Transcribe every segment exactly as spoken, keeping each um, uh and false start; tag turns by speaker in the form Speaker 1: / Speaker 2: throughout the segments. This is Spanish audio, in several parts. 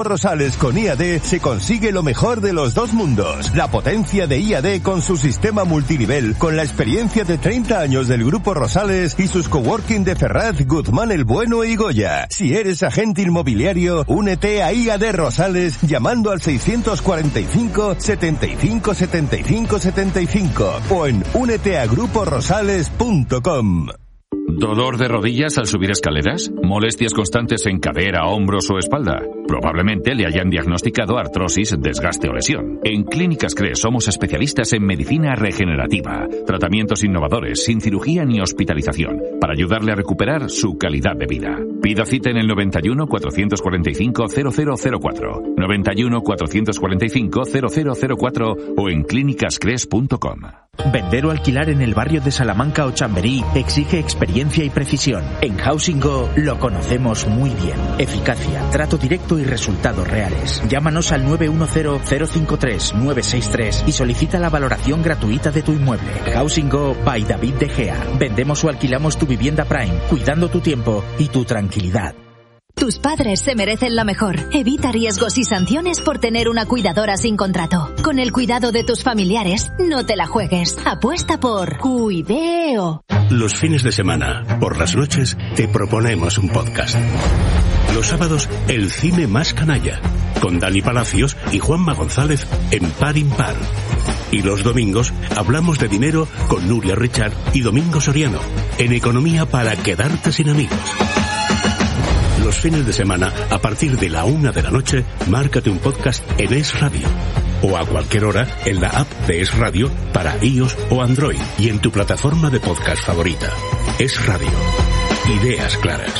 Speaker 1: Rosales con I A D se consigue lo mejor de los dos mundos. La potencia de I A D con su sistema multinivel, con la experiencia de treinta años del Grupo Rosales y sus coworking de Ferraz, Guzmán el Bueno y Goya. Si eres agente inmobiliario, únete a I A D Rosales llamando al seiscientos cuarenta y cinco, setenta y cinco, setenta y cinco, setenta y cinco o en únete a grupo rosales punto com.
Speaker 2: ¿Dolor de rodillas al subir escaleras? ¿Molestias constantes en cadera, hombros o espalda? Probablemente le hayan diagnosticado artrosis, desgaste o lesión. En Clínicas Cres somos especialistas en medicina regenerativa, tratamientos innovadores, sin cirugía ni hospitalización, para ayudarle a recuperar su calidad de vida. Pida cita en el noventa y uno, cuatrocientos cuarenta y cinco, cero cero cero cuatro, noventa y uno, cuatrocientos cuarenta y cinco, cero cero cero cuatro o en clínicas cres punto com.
Speaker 3: Vender o alquilar en el barrio de Salamanca o Chamberí exige experiencia y precisión. En Housing Go lo conocemos muy bien. Eficacia, trato directo y resultados reales. Llámanos al nueve uno cero, cero cinco tres, nueve seis tres y solicita la valoración gratuita de tu inmueble. Housing Go by David De Gea. Vendemos o alquilamos tu vivienda Prime, cuidando tu tiempo y tu tranquilidad.
Speaker 4: Tus padres se merecen lo mejor. Evita riesgos y sanciones por tener una cuidadora sin contrato. Con el cuidado de tus familiares, no te la juegues. Apuesta por Cuideo.
Speaker 5: Los fines de semana, por las noches, te proponemos un podcast. Los sábados, el cine más canalla, con Dani Palacios y Juanma González en Par Impar. Y los domingos, hablamos de dinero con Nuria Richard y Domingo Soriano, en Economía para quedarte sin amigos. Los fines de semana, a partir de la una de la noche, márcate un podcast en Es Radio. O a cualquier hora en la app de Es Radio para iOS o Android y en tu plataforma de podcast favorita. Es Radio. Ideas claras.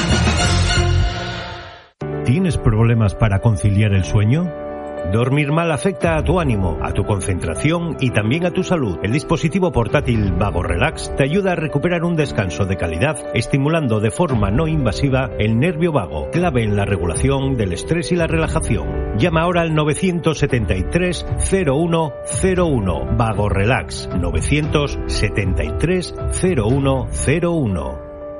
Speaker 6: ¿Tienes problemas para conciliar el sueño? Dormir mal afecta a tu ánimo, a tu concentración y también a tu salud. El dispositivo portátil Vago Relax te ayuda a recuperar un descanso de calidad, estimulando de forma no invasiva el nervio vago, clave en la regulación del estrés y la relajación. Llama ahora al nueve siete tres, cero uno cero uno. Vago Relax, nueve siete tres, cero uno cero uno.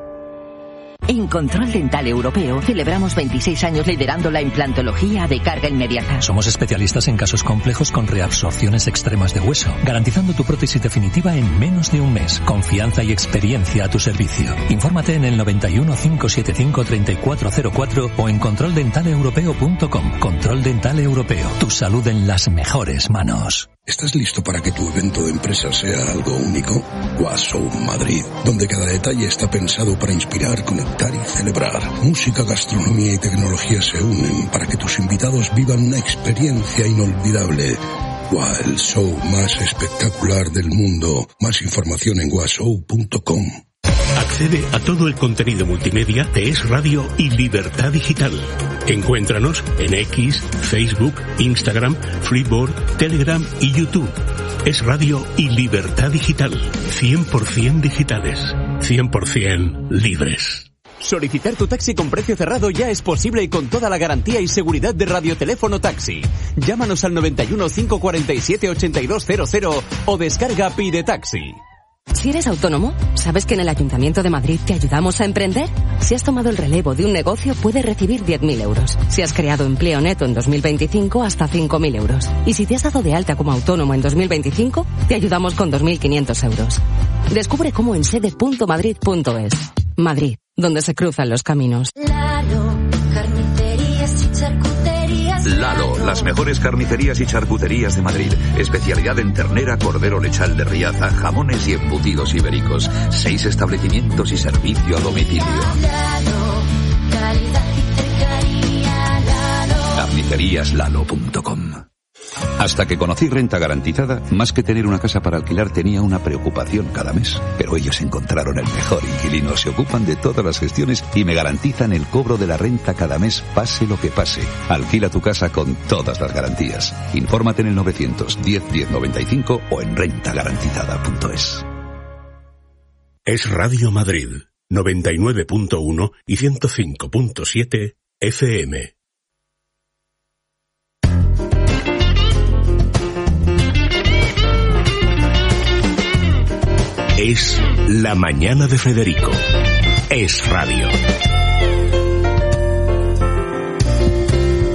Speaker 7: En Control Dental Europeo celebramos veintiséis años liderando la implantología de carga inmediata.
Speaker 8: Somos especialistas en casos complejos con reabsorciones extremas de hueso, garantizando tu prótesis definitiva en menos de un mes. Confianza y experiencia a tu servicio. Infórmate en el noventa y uno, cinco siete cinco, treinta y cuatro cero cuatro o en control dental europeo punto com. Control Dental Europeo. Tu salud en las mejores manos.
Speaker 9: ¿Estás listo para que tu evento de empresa sea algo único? Washow Madrid, donde cada detalle está pensado para inspirar, conectar y celebrar. Música, gastronomía y tecnología se unen para que tus invitados vivan una experiencia inolvidable. Wow, el show más espectacular del mundo. Más información en washow punto com.
Speaker 5: Accede a todo el contenido multimedia de Es Radio y Libertad Digital. Encuéntranos en X, Facebook, Instagram, Flipboard, Telegram y YouTube. Es Radio y Libertad Digital. cien por ciento digitales. cien por ciento libres.
Speaker 10: Solicitar tu taxi con precio cerrado ya es posible y con toda la garantía y seguridad de Radioteléfono Taxi. Llámanos al noventa y uno, cinco cuarenta y siete, ochenta y dos cero cero o descarga Pide Taxi.
Speaker 11: Si eres autónomo, ¿sabes que en el Ayuntamiento de Madrid te ayudamos a emprender? Si has tomado el relevo de un negocio, puedes recibir diez mil euros. Si has creado empleo neto en dos mil veinticinco, hasta cinco mil euros. Y si te has dado de alta como autónomo en dos mil veinticinco, te ayudamos con dos mil quinientos euros. Descubre cómo en sede punto madrid punto es. Madrid, donde se cruzan los caminos.
Speaker 12: Lalo, carnicerías y charcuterías.
Speaker 13: Lalo, las mejores carnicerías y charcuterías de Madrid. Especialidad en ternera, cordero lechal de Riaza, jamones y embutidos ibéricos. Seis establecimientos y servicio a domicilio.
Speaker 12: Lalo, calidad y cercanía. Lalo.
Speaker 13: carnicerías lalo punto com. Hasta que conocí Renta Garantizada, más que tener una casa para alquilar tenía una preocupación cada mes. Pero ellos encontraron el mejor inquilino, se ocupan de todas las gestiones y me garantizan el cobro de la renta cada mes, pase lo que pase. Alquila tu casa con todas las garantías. Infórmate en el novecientos diez, diez noventa y cinco o en renta garantizada punto es.
Speaker 5: Es Radio Madrid, noventa y nueve punto uno y ciento cinco punto siete F M. Es la mañana de Federico. Es Radio.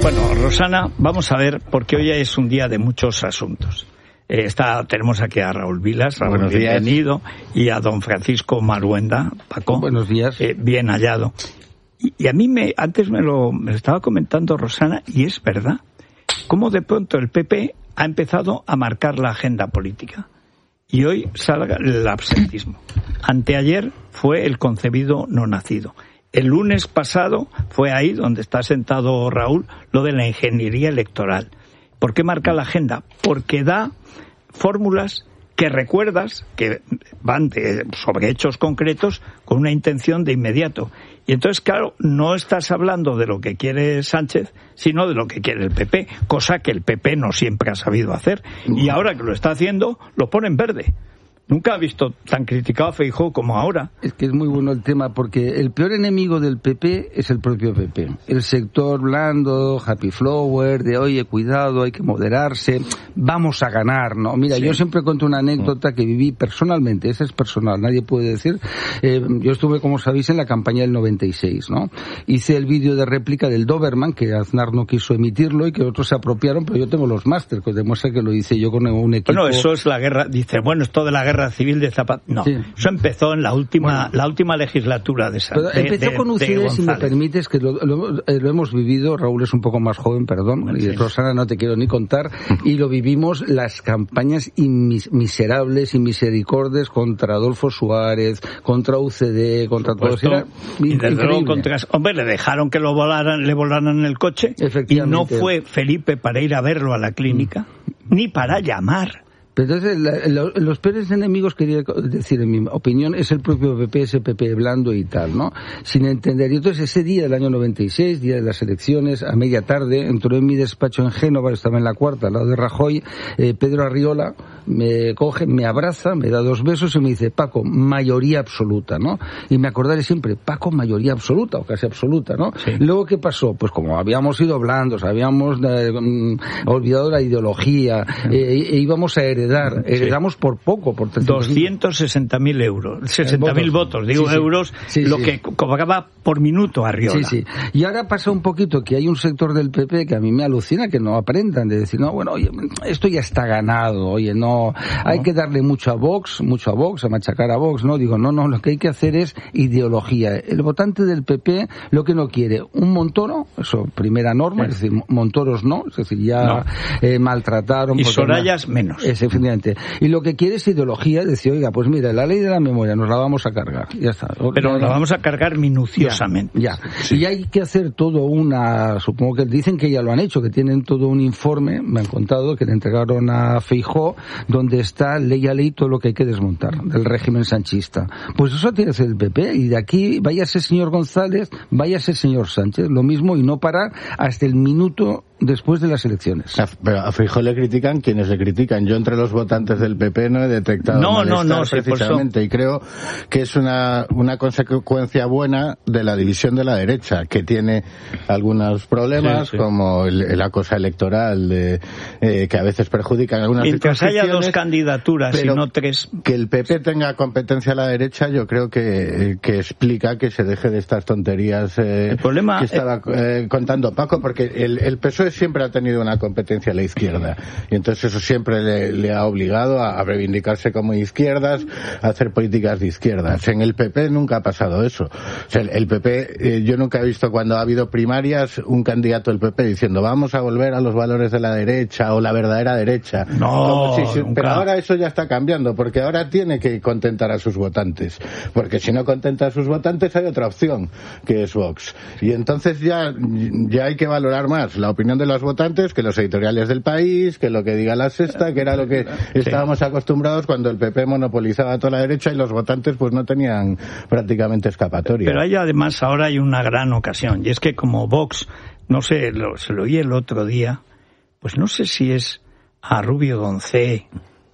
Speaker 14: Bueno, Rosana, vamos a ver, porque hoy es un día de muchos asuntos. Eh, está, tenemos aquí a Raúl Vilas, Raúl,
Speaker 15: buenos
Speaker 14: bienvenido,
Speaker 15: días.
Speaker 14: Y a don Francisco Maruenda, Paco.
Speaker 15: Buenos días.
Speaker 14: Eh, bien hallado. Y, y a mí me, antes me lo, me lo estaba comentando Rosana, y es verdad, cómo de pronto el P P ha empezado a marcar la agenda política. Y hoy salga el absentismo. Anteayer fue el concebido no nacido. El lunes pasado fue ahí donde está sentado Raúl, lo de la ingeniería electoral. ¿Por qué marca la agenda? Porque da fórmulas que recuerdas, que van de, sobre hechos concretos, con una intención de inmediato. Y entonces, claro, no estás hablando de lo que quiere Sánchez, sino de lo que quiere el P P, cosa que el P P no siempre ha sabido hacer. Y ahora que lo está haciendo, lo pone en verde. Nunca he visto tan criticado a Feijóo como ahora.
Speaker 15: Es que es muy bueno el tema, porque el peor enemigo del P P es el propio P P. El sector blando, happy flower, de oye, cuidado, hay que moderarse, vamos a ganar, ¿no? Mira, sí. Yo siempre cuento una anécdota que viví personalmente, esa es personal, nadie puede decir. Eh, yo estuve, como sabéis, en la campaña del noventa y seis, ¿no? Hice el vídeo de réplica del Doberman, que Aznar no quiso emitirlo y que otros se apropiaron, pero yo tengo los másters, que demuestra que lo hice yo con un equipo.
Speaker 14: Bueno, eso es la guerra, dice, bueno, esto de la guerra civil de Zapata. No, sí. Eso empezó en la última, bueno, la última legislatura de Sánchez.
Speaker 15: Empezó
Speaker 14: de,
Speaker 15: con ustedes, si me permites, que lo, lo, lo hemos vivido. Raúl es un poco más joven, perdón, bueno, y sí. Rosana no te quiero ni contar, y lo vivimos las campañas inmis, miserables y misericordes contra Adolfo Suárez, contra U C D, contra todos. Era
Speaker 14: y desde luego contra, hombre, le dejaron que lo volaran, le volaran en el coche, y no fue Felipe para ir a verlo a la clínica, mm. ni para llamar.
Speaker 15: Pero entonces, la, la, los peores enemigos, quería decir, en mi opinión, es el propio P P, ese P P blando y tal, ¿no? Sin entender. Y entonces, ese día del año noventa y seis, día de las elecciones, a media tarde, entró en mi despacho en Génova, estaba en la cuarta, al lado de Rajoy, eh, Pedro Arriola me coge, me abraza, me da dos besos y me dice, Paco, mayoría absoluta, ¿no? Y me acordaré siempre, Paco, mayoría absoluta, o casi absoluta, ¿no? Sí. Luego, ¿qué pasó? Pues como habíamos sido blandos, habíamos eh, um, olvidado la ideología, eh, e íbamos a heredar Heredar, heredamos sí. por poco, por
Speaker 14: doscientos sesenta mil euros, sesenta mil votos, digo sí, sí. euros, sí, lo sí. que cobraba por minuto Arriola.
Speaker 15: Sí, sí. Y ahora pasa un poquito que hay un sector del P P que a mí me alucina que no aprendan, de decir, no, bueno, oye, esto ya está ganado, oye, no, hay no. que darle mucho a Vox, mucho a Vox, a machacar a Vox, no, digo, no, no, lo que hay que hacer es ideología. El votante del P P lo que no quiere, un Montoro, eso, primera norma, sí. es decir, Montoros no, es decir, ya no. eh, maltrataron.
Speaker 14: Y Sorayas no, menos.
Speaker 15: Es, y lo que quiere es ideología, decir, oiga, pues mira, la ley de la memoria nos la vamos a cargar, ya está.
Speaker 14: Pero nos la vamos a cargar minuciosamente.
Speaker 15: Ya, ya. Sí. Y hay que hacer todo una, supongo que dicen que ya lo han hecho, que tienen todo un informe, me han contado, que le entregaron a Feijóo, donde está ley a ley todo lo que hay que desmontar del régimen sanchista. Pues eso tiene que hacer el P P, y de aquí, váyase señor González, váyase señor Sánchez, lo mismo, y no parar hasta el minuto después de las elecciones.
Speaker 16: Pero a Feijóo le critican quienes le critican. Yo entre los votantes del P P no he detectado
Speaker 14: no,
Speaker 16: malestar
Speaker 14: no, no,
Speaker 16: precisamente,
Speaker 14: sí,
Speaker 16: y creo que es una, una consecuencia buena de la división de la derecha, que tiene algunos problemas, sí, sí. como el, la cosa electoral, de, eh, que a veces perjudican algunas
Speaker 14: Mientras haya dos candidaturas y no tres.
Speaker 16: Que el P P tenga competencia a la derecha, yo creo que, que explica que se deje de estas tonterías eh,
Speaker 14: el problema,
Speaker 16: que estaba eh, contando Paco, porque el, el P S O E siempre ha tenido una competencia a la izquierda, y entonces eso siempre le, le ha obligado a, a reivindicarse como izquierdas, a hacer políticas de izquierdas. En el P P nunca ha pasado eso. O sea, el, el P P, eh, yo nunca he visto cuando ha habido primarias un candidato del P P diciendo vamos a volver a los valores de la derecha o la verdadera derecha.
Speaker 14: No,
Speaker 16: sí, sí, pero ahora eso ya está cambiando, porque ahora tiene que contentar a sus votantes, porque si no contenta a sus votantes hay otra opción, que es Vox. Y entonces ya, ya hay que valorar más la opinión de los votantes que los editoriales del País, que lo que diga la Sexta, que era lo que estábamos sí. acostumbrados cuando el P P monopolizaba toda la derecha y los votantes pues no tenían prácticamente escapatoria.
Speaker 14: Pero hay además ahora hay una gran ocasión, y es que como Vox, no sé, lo, se lo oí el otro día, pues no sé si es a Rubio Doncé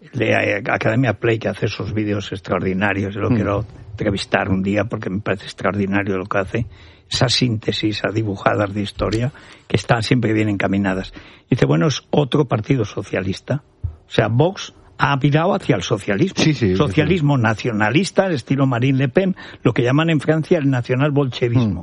Speaker 14: de Academia Play, que hace esos vídeos extraordinarios, yo lo mm. quiero entrevistar un día porque me parece extraordinario lo que hace, esas síntesis a dibujadas de historia que están siempre bien encaminadas. Dice, bueno, es otro partido socialista. O sea, Vox ha virado hacia el socialismo.
Speaker 16: Sí, sí,
Speaker 14: socialismo sí. nacionalista, estilo Marine Le Pen, lo que llaman en Francia el nacional bolchevismo. Mm.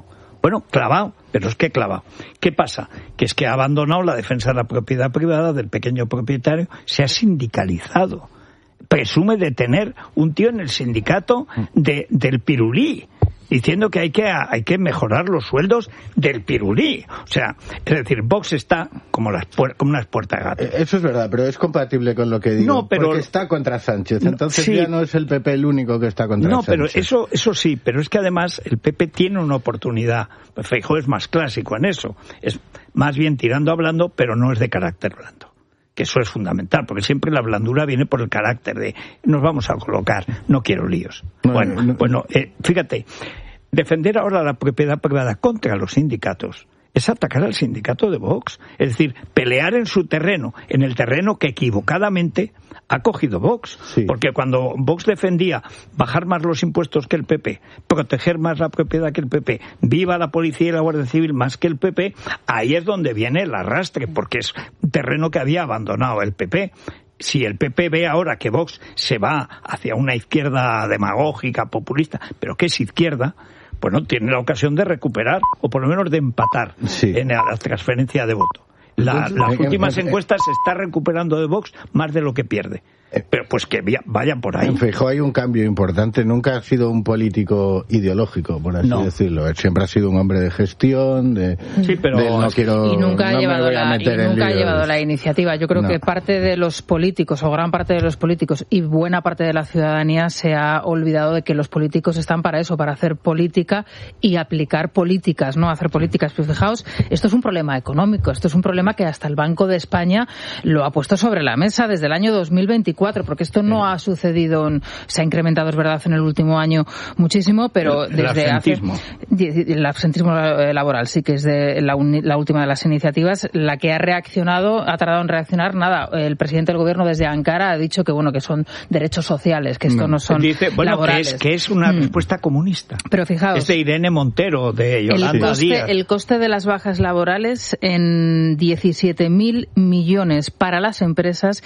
Speaker 14: Bueno, clavado, pero es que clavado. ¿Qué pasa? Que es que ha abandonado la defensa de la propiedad privada del pequeño propietario, se ha sindicalizado. Presume de tener un tío en el sindicato de, del pirulí, diciendo que hay que hay que mejorar los sueldos del pirulí. O sea, es decir, Vox está como las puer- como unas puertas de gato.
Speaker 16: Eso es verdad, pero es compatible con lo que digo.
Speaker 14: No, pero
Speaker 16: porque está contra Sánchez, entonces
Speaker 14: sí.
Speaker 16: ya no es el P P el único que está contra
Speaker 14: no,
Speaker 16: Sánchez.
Speaker 14: No, pero eso eso sí, pero es que además el P P tiene una oportunidad. Pues Feijóo es más clásico en eso, es más bien tirando a blando, pero no es de carácter blando. Que eso es fundamental, porque siempre la blandura viene por el carácter de nos vamos a colocar, no quiero líos.
Speaker 16: No,
Speaker 14: bueno,
Speaker 16: no.
Speaker 14: bueno eh, fíjate, defender ahora la propiedad privada contra los sindicatos es atacar al sindicato de Vox, es decir, pelear en su terreno, en el terreno que equivocadamente ha cogido Vox, sí. Porque cuando Vox defendía bajar más los impuestos que el P P, proteger más la propiedad que el P P, viva la policía y la Guardia Civil más que el P P, ahí es donde viene el arrastre, porque es un terreno que había abandonado el P P. Si el P P ve ahora que Vox se va hacia una izquierda demagógica, populista, pero que es izquierda, bueno, tiene la ocasión de recuperar, o por lo menos de empatar sí. en la transferencia de voto. La, las últimas encuestas se está recuperando de Vox más de lo que pierde. Pero pues que vayan por ahí.
Speaker 16: En Feijóo hay un cambio importante. Nunca ha sido un político ideológico, por así no. decirlo. Él siempre ha sido un hombre de gestión, de,
Speaker 17: sí, pero
Speaker 16: de no quiero,
Speaker 17: y nunca,
Speaker 16: no
Speaker 17: ha, llevado la, y nunca ha llevado la iniciativa. Yo creo no. que parte de los políticos, o gran parte de los políticos, y buena parte de la ciudadanía se ha olvidado de que los políticos están para eso, para hacer política y aplicar políticas, no hacer políticas. Pero fijaos, esto es un problema económico, esto es un problema que hasta el Banco de España lo ha puesto sobre la mesa desde el año dos mil veinticuatro. Porque esto no ha sucedido, en, se ha incrementado, es verdad, en el último año muchísimo, pero
Speaker 14: el,
Speaker 17: desde
Speaker 14: el absentismo.
Speaker 17: hace... El absentismo laboral sí que es de la, uni, la última de las iniciativas, la que ha reaccionado, ha tardado en reaccionar, nada, el presidente del gobierno desde Ankara ha dicho que bueno, que son derechos sociales, que esto no, no son
Speaker 14: Dice, bueno,
Speaker 17: laborales.
Speaker 14: Que es, que es una
Speaker 17: mm.
Speaker 14: respuesta comunista.
Speaker 17: Pero fijaos...
Speaker 14: Es de Irene Montero, de Yolanda
Speaker 17: el coste,
Speaker 14: Díaz.
Speaker 17: El coste de las bajas laborales en diecisiete mil millones para las empresas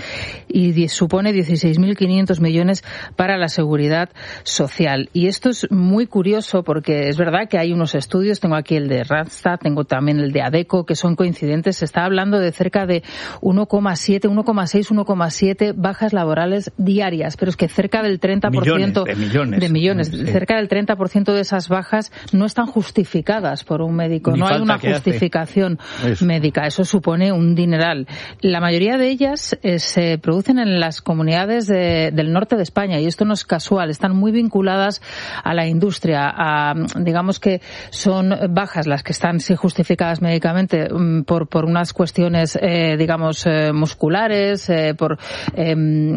Speaker 17: y supone dieciséis mil quinientos millones para la seguridad social. Y esto es muy curioso porque es verdad que hay unos estudios, tengo aquí el de Randstad, tengo también el de ADECO, que son coincidentes. Se está hablando de cerca de uno coma siete, uno coma seis, uno coma siete bajas laborales diarias, pero es que cerca del treinta por ciento
Speaker 14: millones, de millones,
Speaker 17: de millones
Speaker 14: sí.
Speaker 17: cerca del treinta por ciento de esas bajas no están justificadas por un médico,
Speaker 14: Ni
Speaker 17: no hay una justificación
Speaker 14: Eso.
Speaker 17: médica. Eso supone un dineral. La mayoría de ellas eh, se producen en las comunidades de, del norte de España y esto no es casual, están muy vinculadas a la industria, a, digamos que son bajas las que están sí justificadas médicamente por, por unas cuestiones eh, digamos eh, musculares, eh, por eh,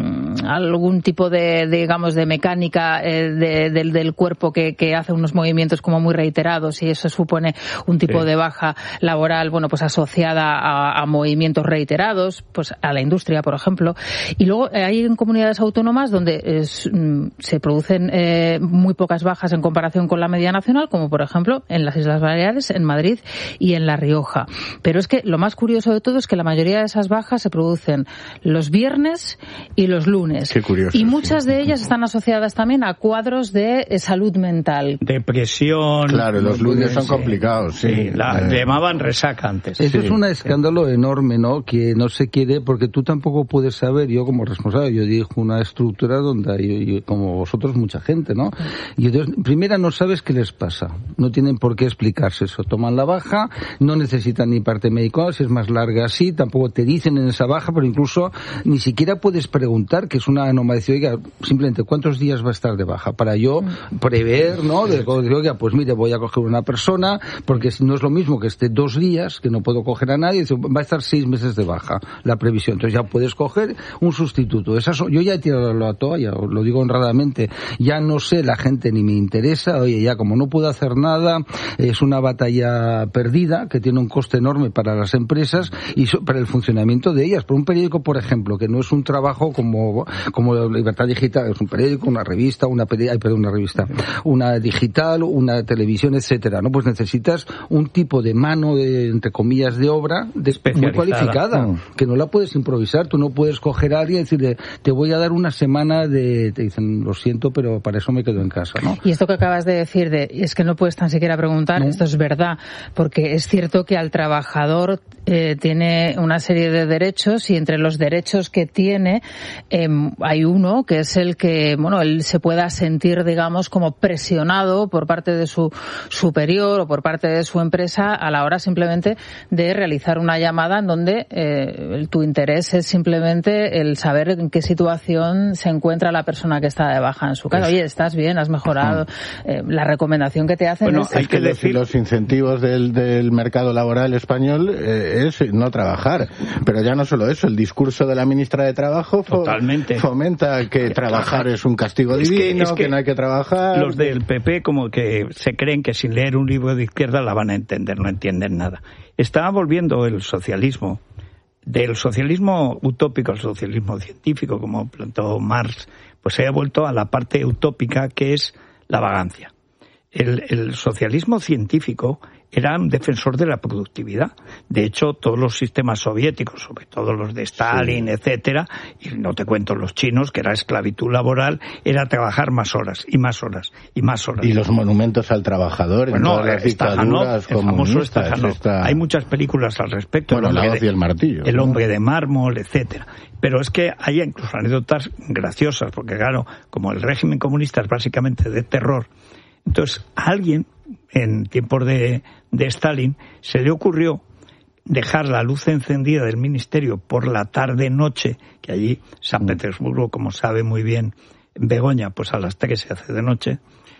Speaker 17: algún tipo de, de digamos de mecánica eh, de, del, del cuerpo que, que hace unos movimientos como muy reiterados y eso supone un tipo sí. de baja laboral, bueno, pues asociada a, a movimientos reiterados, pues a la industria, por ejemplo. Y luego eh, hay en comunidades autónomas donde es, se producen eh, muy pocas bajas en comparación con la media nacional, como por ejemplo en las Islas Baleares, en Madrid y en La Rioja. Pero es que lo más curioso de todo es que la mayoría de esas bajas se producen los viernes y los lunes.
Speaker 16: Qué curioso,
Speaker 17: y muchas
Speaker 16: sí.
Speaker 17: de ellas están asociadas también a cuadros de eh, salud mental.
Speaker 14: Depresión.
Speaker 16: Claro, los lunes son complicados, sí.
Speaker 14: sí la
Speaker 16: eh.
Speaker 14: llamaban resaca antes.
Speaker 15: Eso
Speaker 14: sí.
Speaker 15: es un escándalo enorme, ¿no? Que no se quiere, porque tú tampoco puedes saber, yo como responsable, yo dirijo una estructura donde hay, como vosotros, mucha gente, ¿no? Y entonces, primera, no sabes qué les pasa. No tienen por qué explicarse eso. Toman la baja, no necesitan ni parte médico, si es más larga así, tampoco te dicen en esa baja, pero incluso ni siquiera puedes preguntar, que es una anomalía, oiga, simplemente, ¿cuántos días va a estar de baja? Para yo prever, ¿no? De, oiga, pues mire, voy a coger una persona, porque no es lo mismo que esté dos días, que no puedo coger a nadie, va a estar seis meses de baja, la previsión. Entonces ya puedes coger un sustituto. Esas, yo ya he tirado la toalla, lo digo honradamente, ya no sé, la gente ni me interesa, oye, ya como no puedo hacer nada, es una batalla perdida, que tiene un coste enorme para las empresas y so, para el funcionamiento de ellas. Por un periódico, por ejemplo, que no es un trabajo como, como Libertad Digital, es un periódico, una revista, una, ay, perdón, una revista, una digital, una televisión, etcétera, ¿no? Pues necesitas un tipo de mano, de, entre comillas, de obra de, muy cualificada, mm. que no la puedes improvisar. Tú no puedes coger a alguien y decirle, te voy a dar una semana de... Te dicen, lo siento, pero para eso me quedo en casa, ¿no?
Speaker 17: Y esto que acabas de decir, de es que no puedes tan siquiera preguntar, no. Esto es verdad, porque es cierto que al trabajador eh, tiene una serie de derechos y entre los derechos que tiene eh, hay uno que es el que, bueno, él se pueda sentir, digamos, como presionado por parte de su superior o por parte de su empresa a la hora simplemente de realizar una llamada en donde eh, tu interés es simplemente el saber en qué situación se encuentra la persona que está de baja en su casa. Oye, estás bien, has mejorado. Eh, la recomendación que te hacen
Speaker 16: bueno,
Speaker 17: es...
Speaker 16: hay que decir los incentivos del, del mercado laboral español eh, es no trabajar. Pero ya no solo eso, el discurso de la ministra de Trabajo fo-
Speaker 14: Totalmente.
Speaker 16: fomenta que trabajar es un castigo
Speaker 14: es
Speaker 16: divino,
Speaker 14: que, es que,
Speaker 16: que no hay que trabajar.
Speaker 14: Los del P P como que se creen que sin leer un libro de izquierda la van a entender, no entienden nada. Está volviendo el socialismo, del socialismo utópico al socialismo científico, como plantó Marx, pues se ha vuelto a la parte utópica que es la vagancia. El, el socialismo científico era un defensor de la productividad. De hecho, todos los sistemas soviéticos, sobre todo los de Stalin, sí. etcétera, y no te cuento los chinos, que era esclavitud laboral, era trabajar más horas, y más horas, y más horas.
Speaker 16: Y los monumentos al trabajador bueno, en todas las dictaduras comunistas.
Speaker 14: Está... Hay muchas películas al respecto.
Speaker 16: Bueno, La hoz y el martillo.
Speaker 14: El hombre de mármol, etcétera. Pero es que hay incluso anécdotas graciosas, porque claro, como el régimen comunista es básicamente de terror, entonces a alguien, en tiempos de, de Stalin, se le ocurrió dejar la luz encendida del ministerio por la tarde-noche, que allí, San Petersburgo, como sabe muy bien Begoña, pues a las tres se hace de noche,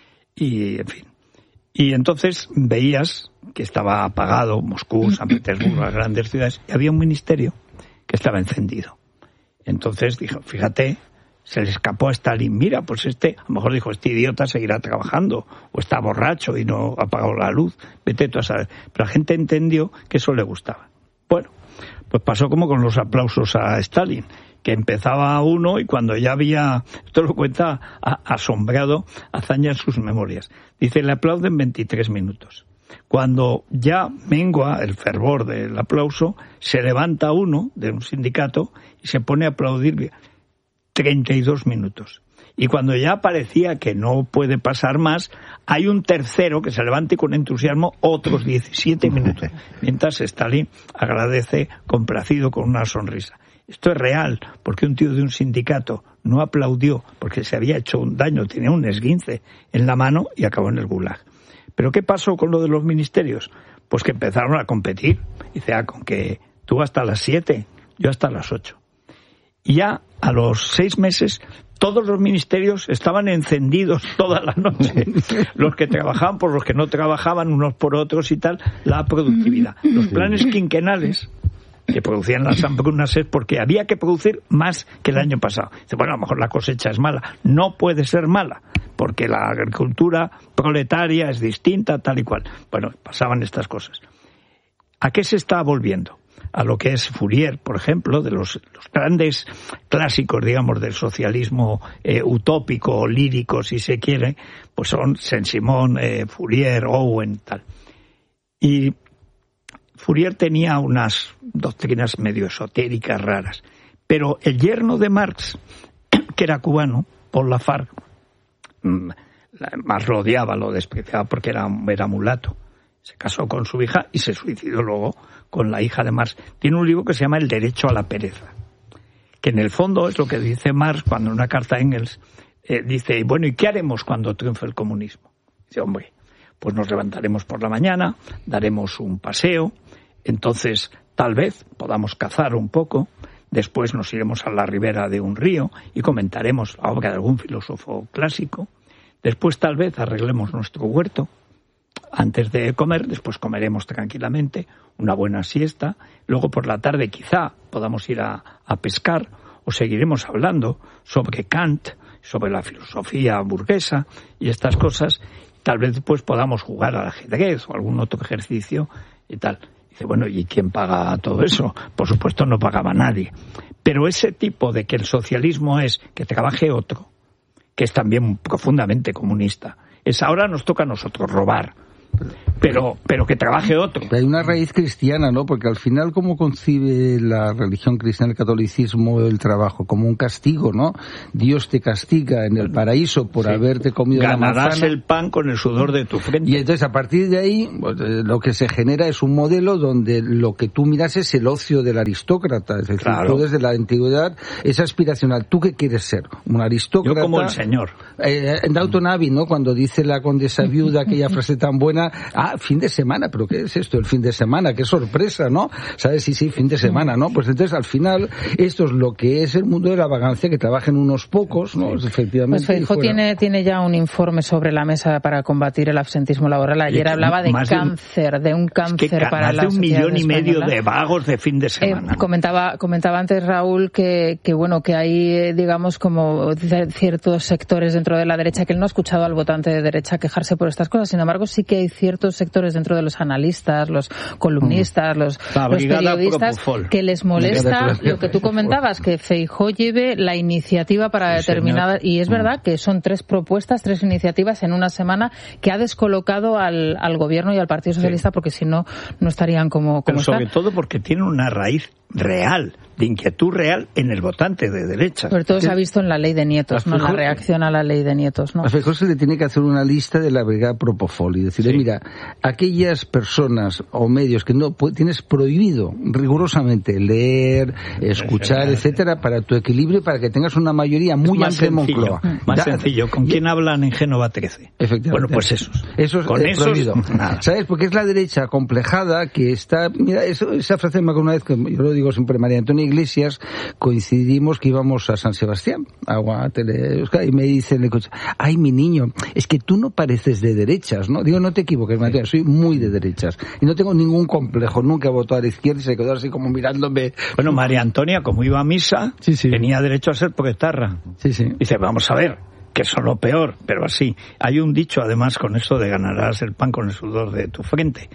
Speaker 14: y en fin. Y entonces veías que estaba apagado Moscú, San Petersburgo, las grandes ciudades, y había un ministerio que estaba encendido. Entonces dijo, fíjate, se le escapó a Stalin, mira, pues este, a lo mejor dijo, este idiota seguirá trabajando, o está borracho y no ha apagado la luz, vete tú a saber. Pero la gente entendió que eso le gustaba. Bueno, pues pasó como con los aplausos a Stalin, que empezaba uno y cuando ya había, esto lo cuenta a, asombrado, Azaña en sus memorias. Dice, le aplauden veintitrés minutos. Cuando ya mengua el fervor del aplauso, se levanta uno de un sindicato y se pone a aplaudir treinta y dos minutos. Y cuando ya parecía que no puede pasar más, hay un tercero que se levanta y con entusiasmo otros diecisiete minutos, mientras Stalin agradece complacido con una sonrisa. Esto es real, porque un tío de un sindicato no aplaudió porque se había hecho un daño, tenía un esguince en la mano y acabó en el gulag. ¿Pero qué pasó con lo de los ministerios? Pues que empezaron a competir. Dice, ah, con que tú hasta las siete, yo hasta las ocho. Y ya a los seis meses todos los ministerios estaban encendidos toda la noche. Los que trabajaban por los que no trabajaban, unos por otros y tal, la productividad. Los planes quinquenales que producían las hambrunas es porque había que producir más que el año pasado. Dice, bueno, a lo mejor la cosecha es mala. No puede ser mala, porque la agricultura proletaria es distinta, tal y cual. Bueno, pasaban estas cosas. ¿A qué se está volviendo? A lo que es Fourier, por ejemplo, de los, los grandes clásicos, digamos, del socialismo eh, utópico o lírico, si se quiere, pues son Saint-Simon, eh, Fourier, Owen, tal. Y Fourier tenía unas doctrinas medio esotéricas raras, pero el yerno de Marx, que era cubano, Paul Lafargue, Marx lo odiaba, lo despreciaba porque era, era mulato. Se casó con su hija y se suicidó luego con la hija de Marx. Tiene un libro que se llama El derecho a la pereza, que en el fondo es lo que dice Marx cuando en una carta a Engels eh, dice, bueno, ¿y qué haremos cuando triunfe el comunismo? Dice, hombre, pues nos levantaremos por la mañana, daremos un paseo, entonces tal vez podamos cazar un poco, después nos iremos a la ribera de un río y comentaremos la obra de algún filósofo clásico, después tal vez arreglemos nuestro huerto, antes de comer, después comeremos tranquilamente, una buena siesta, luego por la tarde quizá podamos ir a, a pescar o seguiremos hablando sobre Kant, sobre la filosofía burguesa y estas cosas, tal vez después podamos jugar al ajedrez o algún otro ejercicio y tal. Dice, bueno, ¿y quién paga todo eso? Por supuesto no pagaba nadie. Pero ese tipo de que el socialismo es que trabaje otro, que es también profundamente comunista, es ahora nos toca a nosotros robar. pero, pero que trabaje otro.
Speaker 15: Hay una raíz cristiana, ¿no? Porque al final, ¿cómo concibe la religión cristiana, el catolicismo, el trabajo? Como un castigo, ¿no? Dios te castiga en el paraíso por sí. haberte comido la manzana.
Speaker 14: Ganarás el pan con el sudor de tu frente.
Speaker 15: Y entonces, a partir de ahí, pues, lo que se genera es un modelo donde lo que tú miras es el ocio del aristócrata. Es decir, claro. tú desde la antigüedad es aspiracional. ¿Tú qué quieres ser? Un aristócrata.
Speaker 14: Yo como el señor.
Speaker 15: Eh, en Downton Abbey, ¿no? Cuando dice la condesa viuda aquella frase tan buena, ah, fin de semana, pero ¿qué es esto? El fin de semana, qué sorpresa, ¿no? ¿Sabes? Sí, sí, fin de semana, ¿no? Pues entonces, al final, esto es lo que es el mundo de la vagancia, que trabajen unos pocos, ¿no? Sí. Efectivamente.
Speaker 17: Pues Feijóo tiene, tiene ya un informe sobre la mesa para combatir el absentismo laboral. Ayer hablaba de cáncer, de un, de un cáncer
Speaker 14: es que
Speaker 17: para la
Speaker 14: sociedad de un millón y medio
Speaker 17: española.
Speaker 14: de vagos de fin de semana.
Speaker 17: Eh, comentaba, comentaba antes Raúl que, que bueno, que hay, digamos, como ciertos sectores dentro de la derecha, que él no ha escuchado al votante de derecha quejarse por estas cosas. Sin embargo, sí que hay ciertos sectores dentro de los analistas, los columnistas, los, los periodistas, Propofol. Que les molesta lo que tú comentabas, que Feijóo lleve la iniciativa para sí, determinada, señor. Y es verdad que son tres propuestas, tres iniciativas en una semana que ha descolocado al, al gobierno y al Partido Socialista, sí. porque si no, no estarían como, como
Speaker 14: Pero
Speaker 17: están.
Speaker 14: Sobre todo porque tiene una raíz real, de inquietud real en el votante de derecha.
Speaker 17: Sobre todo se ha visto en la ley de Nietos, ¿no? En la reacción a la ley de Nietos, ¿no?
Speaker 15: A Feijóo se le tiene que hacer una lista de la brigada Propofol y decirle, sí. mira, aquellas personas o medios que no tienes prohibido rigurosamente leer, escuchar, etcétera, para tu equilibrio, para que tengas una mayoría muy amplia en Moncloa.
Speaker 14: Más
Speaker 15: da,
Speaker 14: sencillo. ¿Con quién hablan en Génova trece?
Speaker 15: Efectivamente.
Speaker 14: Bueno, pues esos.
Speaker 15: Esos
Speaker 14: Con
Speaker 15: eh,
Speaker 14: esos,
Speaker 15: prohibido.
Speaker 14: nada.
Speaker 15: ¿Sabes? Porque es la derecha acomplejada que está... Mira, eso, esa frase me acuerdo una vez que yo lo digo siempre, María Antonia Iglesias, coincidimos que íbamos a San Sebastián, a Tele, y me dice en el coche, ay, mi niño, es que tú no pareces de derechas, ¿no? Digo, no te equivoques, María Antonia, soy muy de derechas. Y no tengo ningún complejo, nunca he votado a la izquierda y se quedó así como mirándome.
Speaker 14: Bueno, María Antonia, como iba a misa, sí, sí. tenía derecho a ser proetarra.
Speaker 15: Sí, sí.
Speaker 14: Dice, vamos a ver, que eso es lo peor, pero así. Hay un dicho, además, con esto de ganarás el pan con el sudor de tu frente.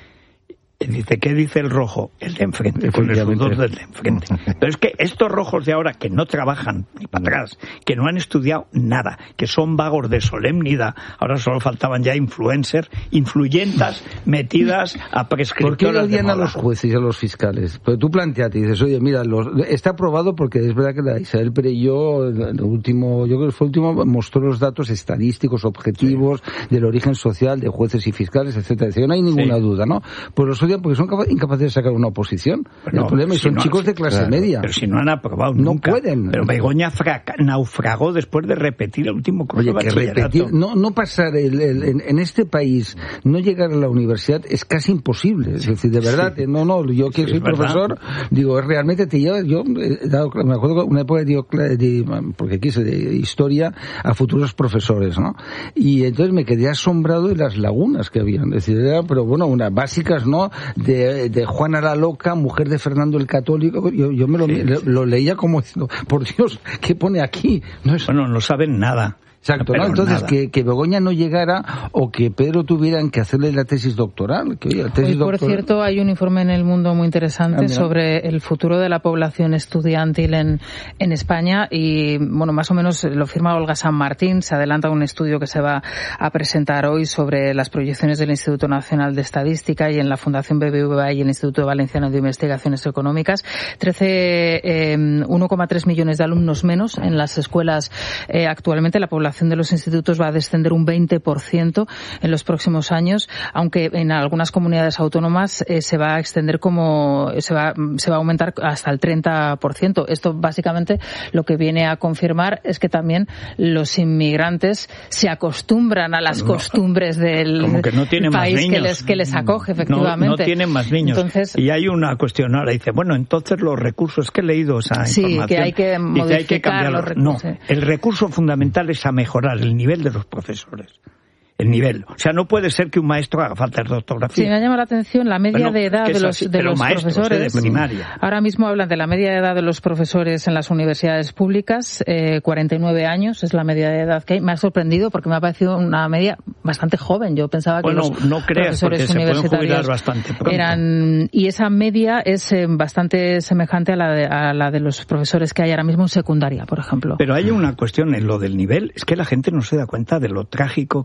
Speaker 14: Dice, ¿qué dice el rojo? El de enfrente, con el sudor del de enfrente. Pero es que estos rojos de ahora, que no trabajan ni para atrás, que no han estudiado nada, que son vagos de solemnidad, ahora solo faltaban ya influencers, influyentas metidas a prescriptoras.
Speaker 15: ¿Por qué odian a los jueces y a los fiscales? Pero tú planteate y dices, oye, mira, los, está aprobado porque es verdad que la Isabel Perelló, el último, yo creo que fue el último, mostró los datos estadísticos, objetivos, sí. del origen social de jueces y fiscales, etcétera. No hay ninguna sí. duda, ¿no? Pues los porque son incapaces de sacar una oposición.
Speaker 14: No,
Speaker 15: el problema es
Speaker 14: si
Speaker 15: que son
Speaker 14: no,
Speaker 15: chicos de clase
Speaker 14: claro,
Speaker 15: media.
Speaker 14: Pero si no han aprobado
Speaker 15: no
Speaker 14: nunca.
Speaker 15: pueden.
Speaker 14: Pero Begoña fraca, naufragó después de repetir el último curso
Speaker 15: Oye,
Speaker 14: de
Speaker 15: que repetir, no, no pasar el, el, en, en este país, no llegar a la universidad es casi imposible. Es decir, de verdad, sí. no, no, yo que sí, soy profesor, verdad. digo, realmente te lleva, yo he dado, me acuerdo una época dio, de, porque quise de historia a futuros profesores, ¿no? Y entonces me quedé asombrado de las lagunas que habían. Es decir, era, pero bueno, unas básicas, ¿no? De, de Juana la Loca, mujer de Fernando el Católico, yo, yo me lo, sí. lo, lo leía como diciendo, por Dios, ¿qué pone aquí?
Speaker 14: No es... Bueno, no saben nada.
Speaker 15: Exacto, ¿no? Entonces, que, que Begoña no llegara o que Pedro tuvieran que hacerle la tesis doctoral. Que, oye, la tesis
Speaker 17: Hoy, por
Speaker 15: doctoral...
Speaker 17: cierto, hay un informe en El Mundo muy interesante ah, sobre el futuro de la población estudiantil en, en España y, bueno, más o menos lo firma Olga San Martín. Se adelanta un estudio que se va a presentar hoy sobre las proyecciones del Instituto Nacional de Estadística y en la Fundación B B V A y el Instituto Valenciano de Investigaciones Económicas. trece, eh, uno coma tres millones de alumnos menos en las escuelas eh, actualmente. La población de los institutos va a descender un veinte por ciento en los próximos años, aunque en algunas comunidades autónomas eh, se va a extender como se va se va a aumentar hasta el treinta por ciento. Esto básicamente lo que viene a confirmar es que también los inmigrantes se acostumbran a las no, costumbres del
Speaker 14: como que no tienen
Speaker 17: país
Speaker 14: más niños.
Speaker 17: que les que les acoge, efectivamente.
Speaker 14: No, no tienen más niños.
Speaker 17: Entonces,
Speaker 14: y hay una cuestión ahora, dice, bueno, entonces los recursos, que he leído esa
Speaker 17: sí,
Speaker 14: información.
Speaker 17: Sí, que hay que modificar
Speaker 14: hay que cambiar los recursos. No, el recurso fundamental es a mejorar el nivel de los profesores. El nivel. O sea, no puede ser que un maestro haga falta de ortografía.
Speaker 17: Sí, me llama la atención la media
Speaker 14: bueno,
Speaker 17: de edad de los,
Speaker 14: así,
Speaker 17: de los
Speaker 14: maestros,
Speaker 17: profesores.
Speaker 14: Eh, de primaria.
Speaker 17: Ahora mismo hablan de la media de edad de los profesores en las universidades públicas. Eh, cuarenta y nueve años es la media de edad que hay. Me ha sorprendido porque me ha parecido una media bastante joven. Yo pensaba que
Speaker 14: bueno,
Speaker 17: los
Speaker 14: no creas,
Speaker 17: profesores
Speaker 14: porque
Speaker 17: universitarios
Speaker 14: se pueden jubilar bastante pronto.
Speaker 17: Eran, y esa media es eh, bastante semejante a la, de, a la de los profesores que hay ahora mismo en secundaria, por ejemplo.
Speaker 14: Pero hay una cuestión en lo del nivel. Es que la gente no se da cuenta de lo trágico que es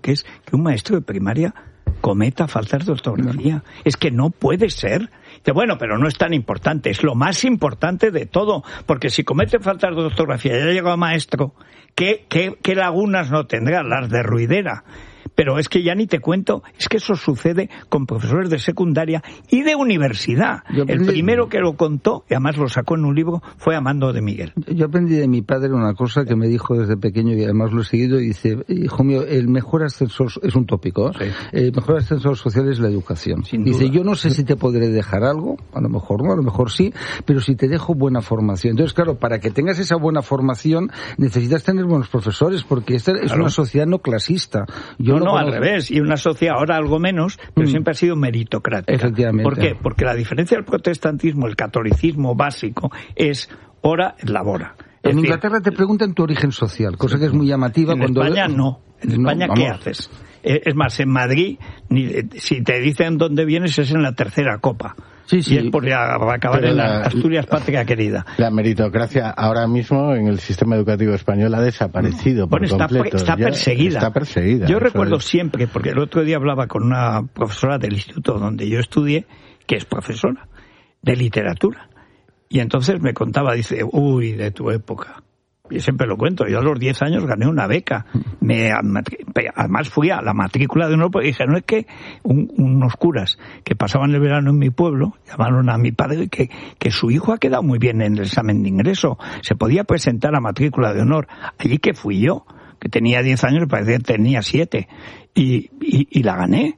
Speaker 14: que un maestro de primaria cometa faltas de ortografía. No. Es que no puede ser. Bueno, pero no es tan importante, es lo más importante de todo, porque si comete faltas de ortografía y ya llegó a maestro, ¿qué, qué, qué lagunas no tendrá? Las de ruidera. Pero es que ya ni te cuento, es que eso sucede con profesores de secundaria y de universidad. El primero que lo contó, y además lo sacó en un libro, fue Amando de Miguel.
Speaker 15: Yo aprendí de mi padre una cosa que me dijo desde pequeño y además lo he seguido, y dice, hijo mío, el mejor ascensor, es un tópico, ¿eh? Sí. El mejor ascensor social es la educación. Sin dice, duda. Yo no sé si te podré dejar algo, a lo mejor no, a lo mejor sí, pero si te dejo buena formación. Entonces, claro, para que tengas esa buena formación necesitas tener buenos profesores, porque esta es claro. una sociedad no clasista. Yo
Speaker 14: no, no al revés, y una sociedad ahora algo menos, pero mm. siempre ha sido meritocrática.
Speaker 15: Efectivamente.
Speaker 14: ¿Por qué? Porque la diferencia del protestantismo, el catolicismo básico, es ora et labora.
Speaker 15: En decir, Inglaterra te preguntan tu origen social, cosa que es muy llamativa.
Speaker 14: En
Speaker 15: cuando
Speaker 14: España no. En España, no, ¿qué haces? Es más, en Madrid, ni, si te dicen dónde vienes, es en la tercera copa.
Speaker 15: Sí, sí.
Speaker 14: Y es por acabar Pero en la, la Asturias patria querida.
Speaker 16: La meritocracia ahora mismo en el sistema educativo español ha desaparecido por
Speaker 14: bueno, está,
Speaker 16: completo.
Speaker 14: Está perseguida.
Speaker 16: Está perseguida.
Speaker 14: Yo recuerdo es. siempre, porque el otro día hablaba con una profesora del instituto donde yo estudié, que es profesora de literatura. Y entonces me contaba, dice, uy, de tu época. Yo siempre lo cuento, yo a los diez años gané una beca. Me, además fui a la matrícula de honor porque dije, no es que un, unos curas que pasaban el verano en mi pueblo, llamaron a mi padre que, que su hijo ha quedado muy bien en el examen de ingreso, se podía presentar a matrícula de honor. Allí que fui yo, que tenía diez años, parecía que tenía siete, y, y, y la gané.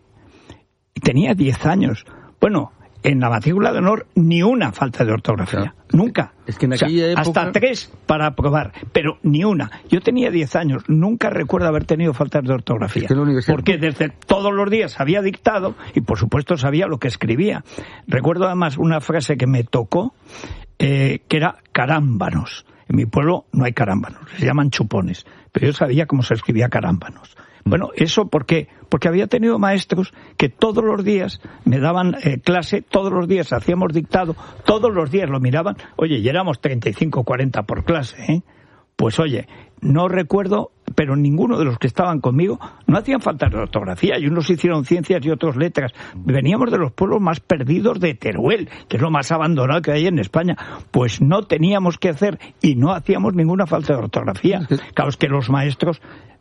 Speaker 14: Y tenía diez años. Bueno, en la matrícula de honor ni una falta de ortografía. Claro. Nunca.
Speaker 15: Es que en
Speaker 14: o sea,
Speaker 15: aquella época...
Speaker 14: hasta tres para aprobar, pero ni una. Yo tenía diez años, nunca recuerdo haber tenido faltas de ortografía. Es que universidad... Porque desde todos los días había dictado y por supuesto sabía lo que escribía. Recuerdo además una frase que me tocó, eh, que era carámbanos. En mi pueblo no hay carámbanos, se llaman chupones, pero yo sabía cómo se escribía carámbanos. Bueno, ¿eso por qué? Porque había tenido maestros que todos los días me daban eh, clase, todos los días hacíamos dictado, todos los días lo miraban. Oye, y éramos treinta y cinco, cuarenta por clase, ¿eh? Pues oye, no recuerdo, pero ninguno de los que estaban conmigo no hacían falta de ortografía, y unos hicieron ciencias y otros letras. Veníamos de los pueblos más perdidos de Teruel, que es lo más abandonado que hay en España. Pues no teníamos que hacer y no hacíamos ninguna falta de ortografía. Claro, es que los maestros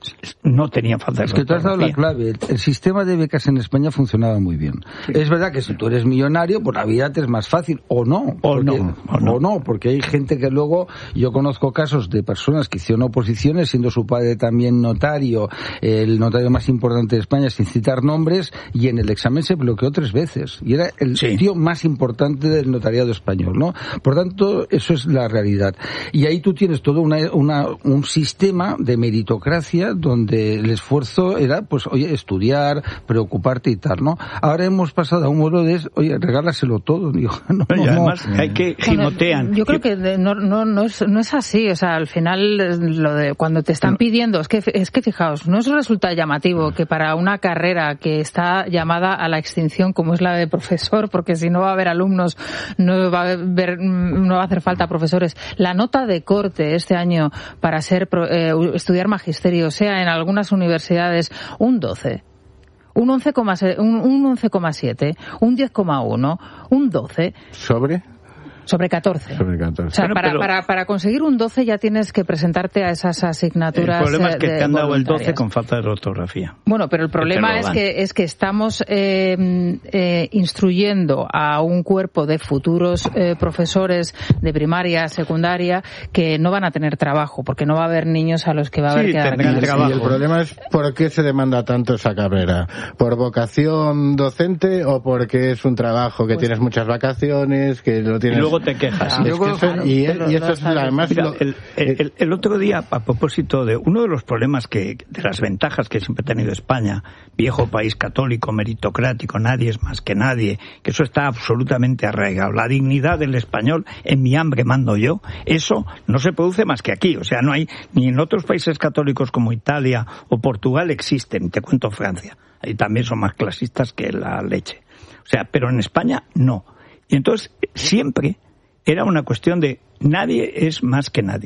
Speaker 14: no tenían falta de ortografía.
Speaker 15: Es que tú has dado la clave. El sistema de becas en España funcionaba muy bien. Sí. Es verdad que si tú eres millonario, pues la vida te es más fácil, o no.
Speaker 14: O
Speaker 15: porque,
Speaker 14: no. O no.
Speaker 15: O no, porque hay gente que luego, yo conozco casos de personas que hicieron oposiciones, siendo su padre también notario, el notario más importante de España, sin citar nombres, y en el examen se bloqueó tres veces. Y era el sí. tío más importante del notariado español, ¿no? Por tanto, eso es la realidad. Y ahí tú tienes todo una, una, un sistema de meritocracia donde el esfuerzo era, pues, oye, estudiar, preocuparte y tal, ¿no? Ahora hemos pasado a un modo de, oye, regálaselo todo. Digo, no,
Speaker 14: no, y además
Speaker 15: no.
Speaker 14: hay que gimotean.
Speaker 17: Bueno, yo creo que no, no, no, es, no es así. O sea, al final, lo de cuando te están pidiendo, es que, es que fijaos, no os resulta llamativo que para una carrera que está llamada a la extinción, como es la de profesor, porque si no va a haber alumnos, no va a haber, no va a hacer falta profesores, la nota de corte este año para ser eh, estudiar magisterio sea en algunas universidades un doce, un once coma siete, un diez coma uno, un doce.
Speaker 16: ¿Sobre?
Speaker 17: Sobre catorce.
Speaker 16: Sobre catorce.
Speaker 17: O sea,
Speaker 14: bueno,
Speaker 17: para,
Speaker 14: pero...
Speaker 17: para, para conseguir un doce ya tienes que presentarte a esas asignaturas.
Speaker 14: El problema es que
Speaker 17: de,
Speaker 14: te han dado el doce con falta de ortografía.
Speaker 17: Bueno, pero el problema es que es que estamos eh, eh, instruyendo a un cuerpo de futuros eh, profesores de primaria, secundaria, que no van a tener trabajo, porque no va a haber niños a los que va a haber
Speaker 14: sí,
Speaker 17: que dar
Speaker 14: clases.
Speaker 16: Y el problema es por qué se demanda tanto esa carrera. ¿Por vocación docente o porque es un trabajo que pues, tienes muchas vacaciones, que lo tienes...
Speaker 14: Y luego te quejas.
Speaker 16: Es que eso, y, y eso es además...
Speaker 14: Mira,
Speaker 16: lo,
Speaker 14: el, el, el otro día, a propósito de uno de los problemas que, de las ventajas que siempre ha tenido España, viejo país católico, meritocrático, nadie es más que nadie, que eso está absolutamente arraigado. La dignidad del español, en mi hambre mando yo, eso no se produce más que aquí. O sea, no hay, ni en otros países católicos como Italia o Portugal existen, te cuento Francia. Ahí también son más clasistas que la leche. O sea, pero en España no. Y entonces siempre era una cuestión de nadie es más que nadie.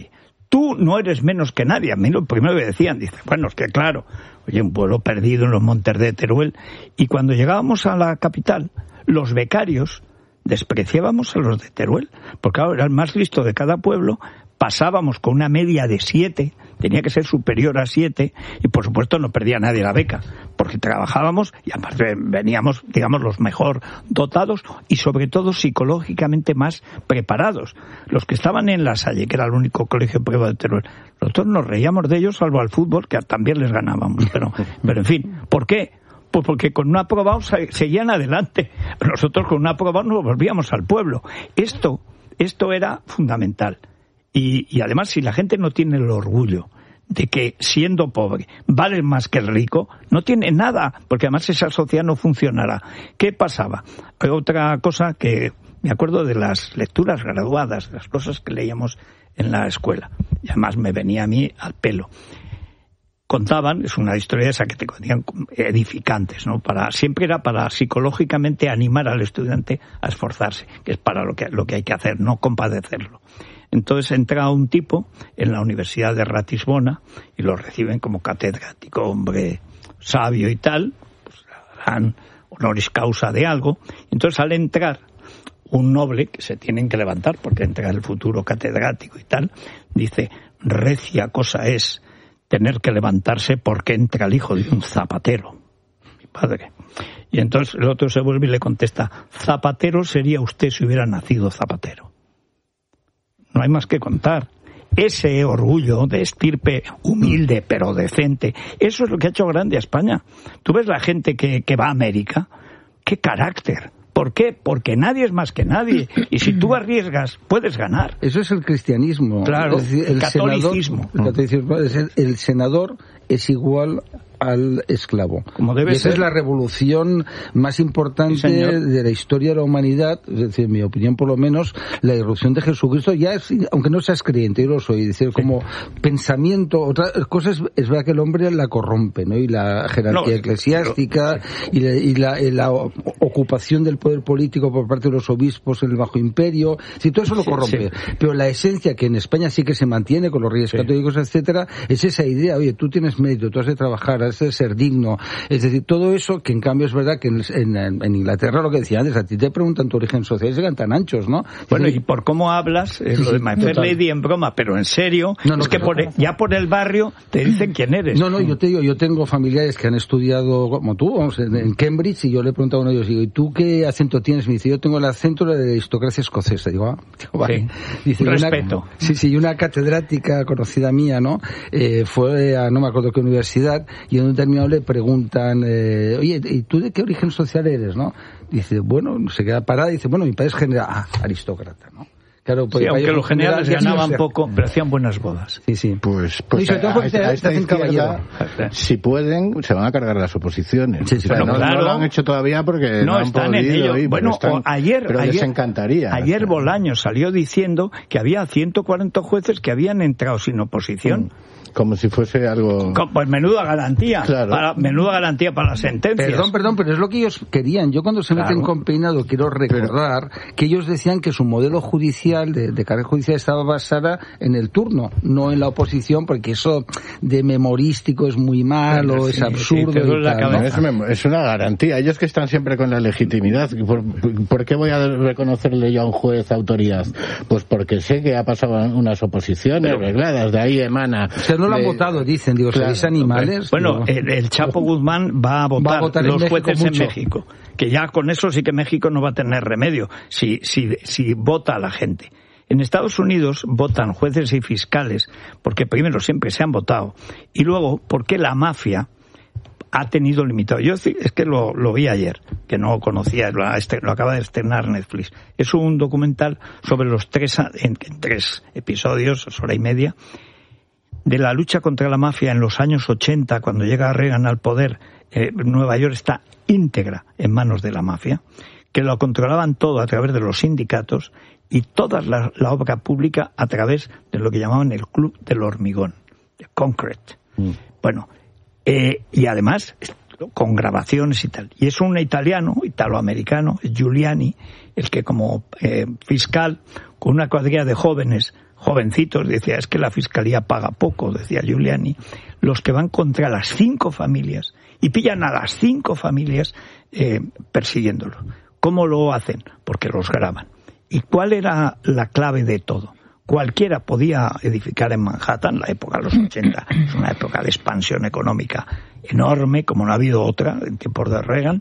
Speaker 14: Tú no eres menos que nadie. A mí lo primero que decían, dice, bueno, es que claro, oye, un pueblo perdido en los montes de Teruel. Y cuando llegábamos a la capital, los becarios despreciábamos a los de Teruel, porque ahora era el más listo de cada pueblo, pasábamos con una media de siete, tenía que ser superior a siete, y por supuesto no perdía nadie la beca, porque trabajábamos y aparte veníamos, digamos, los mejor dotados y sobre todo psicológicamente más preparados. Los que estaban en La Salle, que era el único colegio privado de Teruel, nosotros nos reíamos de ellos, salvo al fútbol, que también les ganábamos, pero, pero en fin, ¿por qué? Pues porque con un aprobado seguían adelante. Nosotros con un aprobado nos volvíamos al pueblo. Esto, esto era fundamental. Y, y además, si la gente no tiene el orgullo de que siendo pobre vale más que el rico, no tiene nada, porque además esa sociedad no funcionará. ¿Qué pasaba? Hay otra cosa que me acuerdo de las lecturas graduadas, las cosas que leíamos en la escuela. Y además me venía a mí al pelo. Contaban, es una historia esa que te contaban edificantes, ¿no? Para, siempre era para psicológicamente animar al estudiante a esforzarse, que es para lo que, lo que hay que hacer, no compadecerlo. Entonces entra un tipo en la Universidad de Ratisbona y lo reciben como catedrático, hombre sabio y tal, pues dan honoris causa de algo. Entonces al entrar un noble, que se tienen que levantar porque entra el futuro catedrático y tal, dice, recia cosa es tener que levantarse porque entra el hijo de un zapatero, mi padre. Y entonces el otro se vuelve y le contesta, zapatero sería usted si hubiera nacido zapatero. No hay más que contar. Ese orgullo de estirpe humilde pero decente, eso es lo que ha hecho grande a España. Tú ves la gente que, que va a América, qué carácter. ¿Por qué? Porque nadie es más que nadie. Y si tú arriesgas, puedes ganar.
Speaker 15: Eso es el cristianismo.
Speaker 14: Claro,
Speaker 15: es decir, el
Speaker 14: catolicismo.
Speaker 15: Senador, el catolicismo es el, el senador es igual al esclavo.
Speaker 14: Como debe
Speaker 15: y esa
Speaker 14: ser.
Speaker 15: Es la revolución más importante
Speaker 14: Sí,
Speaker 15: de la historia de la humanidad, es decir, en mi opinión por lo menos, la irrupción de Jesucristo, ya es, aunque no seas creyente, yo lo soy, es decir, sí. Como pensamiento, otras cosas, es verdad que el hombre la corrompe, ¿no? Y la jerarquía no, eclesiástica, pero, y, la, y, la, y la ocupación del poder político por parte de los obispos en el Bajo Imperio, sí, todo eso lo corrompe. Sí, sí. Pero la esencia que en España sí que se mantiene con los reyes sí. católicos, etcétera, es esa idea, oye, tú tienes mérito, tú has de trabajar, has de ser digno, es decir, todo eso que en cambio es verdad que en, en, en Inglaterra, lo que decía antes, a ti te preguntan tu origen social y se tan anchos, ¿no?
Speaker 14: Bueno,
Speaker 15: decir,
Speaker 14: y por cómo hablas, es sí, lo de My Fair Lady en broma, pero en serio, no, no, es que por, ya por el barrio te dicen quién eres.
Speaker 15: No, no, yo te digo, yo tengo familiares que han estudiado como tú, vamos, en, en Cambridge, y yo le he preguntado a uno de ellos, digo, ¿y tú qué acento tienes? Me dice, yo tengo el acento de la aristocracia escocesa. Digo, ah, digo, vale.
Speaker 14: Sí.
Speaker 15: Dice,
Speaker 14: respeto.
Speaker 15: Una, sí, sí, y una catedrática conocida mía, ¿no? Eh, fue a no me acuerdo qué universidad, y en un determinado le preguntan, eh, oye, ¿y tú de qué origen social eres, no? Dice, bueno, se queda parada y dice, bueno, mi padre es general, ah, aristócrata, ¿no? Claro,
Speaker 14: sí, aunque los generales ganaban poco, pero hacían buenas bodas.
Speaker 15: Sí, sí.
Speaker 16: Pues, pues a, a, a, esta, a esta izquierda, si pueden, se van a cargar las oposiciones. Sí, sí, o sea, bueno, no, claro, no lo han hecho todavía porque no, no han
Speaker 14: están
Speaker 16: podido.
Speaker 14: En ello.
Speaker 16: Ir,
Speaker 14: bueno,
Speaker 16: están,
Speaker 14: ayer,
Speaker 16: pero
Speaker 14: ayer,
Speaker 16: les encantaría.
Speaker 14: Ayer Bolaños salió diciendo que había ciento cuarenta jueces que habían entrado sin oposición. Mm.
Speaker 16: Como si fuese algo...
Speaker 14: Pues menuda garantía, claro. para, menuda garantía para las sentencias.
Speaker 15: Perdón, perdón, pero es lo que ellos querían. Yo cuando se claro. meten con Peinado quiero recordar pero... que ellos decían que su modelo judicial, de, de carrera judicial, estaba basada en el turno, no en la oposición, porque eso de memorístico es muy malo, sí, es absurdo. Sí, y tal,
Speaker 16: ¿no? es, es una garantía. Ellos que están siempre con la legitimidad. ¿Por, ¿Por qué voy a reconocerle yo a un juez autoridad? Pues porque sé que ha pasado unas oposiciones pero... arregladas, de ahí emana...
Speaker 15: O sea, no lo han votado, dicen, digo, claro, ¿seréis animales?
Speaker 14: Bueno, el, el Chapo Guzmán va a votar, va a votar los en jueces en México, que ya con eso sí que México no va a tener remedio, si, si, si vota a la gente. En Estados Unidos votan jueces y fiscales, porque primero siempre se han votado, y luego porque la mafia ha tenido limitado. Yo es que lo, lo vi ayer, que no conocía, lo, lo acaba de estrenar Netflix. Es un documental sobre los tres, en, en tres episodios, hora y media, de la lucha contra la mafia en los años ochenta, cuando llega Reagan al poder. eh, Nueva York está íntegra en manos de la mafia, que lo controlaban todo a través de los sindicatos y toda la, la obra pública a través de lo que llamaban el Club del Hormigón, de Concrete. Mm. Bueno, eh, y además con grabaciones y tal. Y es un italiano, italoamericano, Giuliani, el que como eh, fiscal con una cuadrilla de jóvenes, jovencitos, decía, es que la Fiscalía paga poco, decía Giuliani, los que van contra las cinco familias y pillan a las cinco familias eh, persiguiéndolos. ¿Cómo lo hacen? Porque los graban. ¿Y cuál era la clave de todo? Cualquiera podía edificar en Manhattan, la época de los ochenta, es una época de expansión económica enorme, como no ha habido otra en tiempos de Reagan,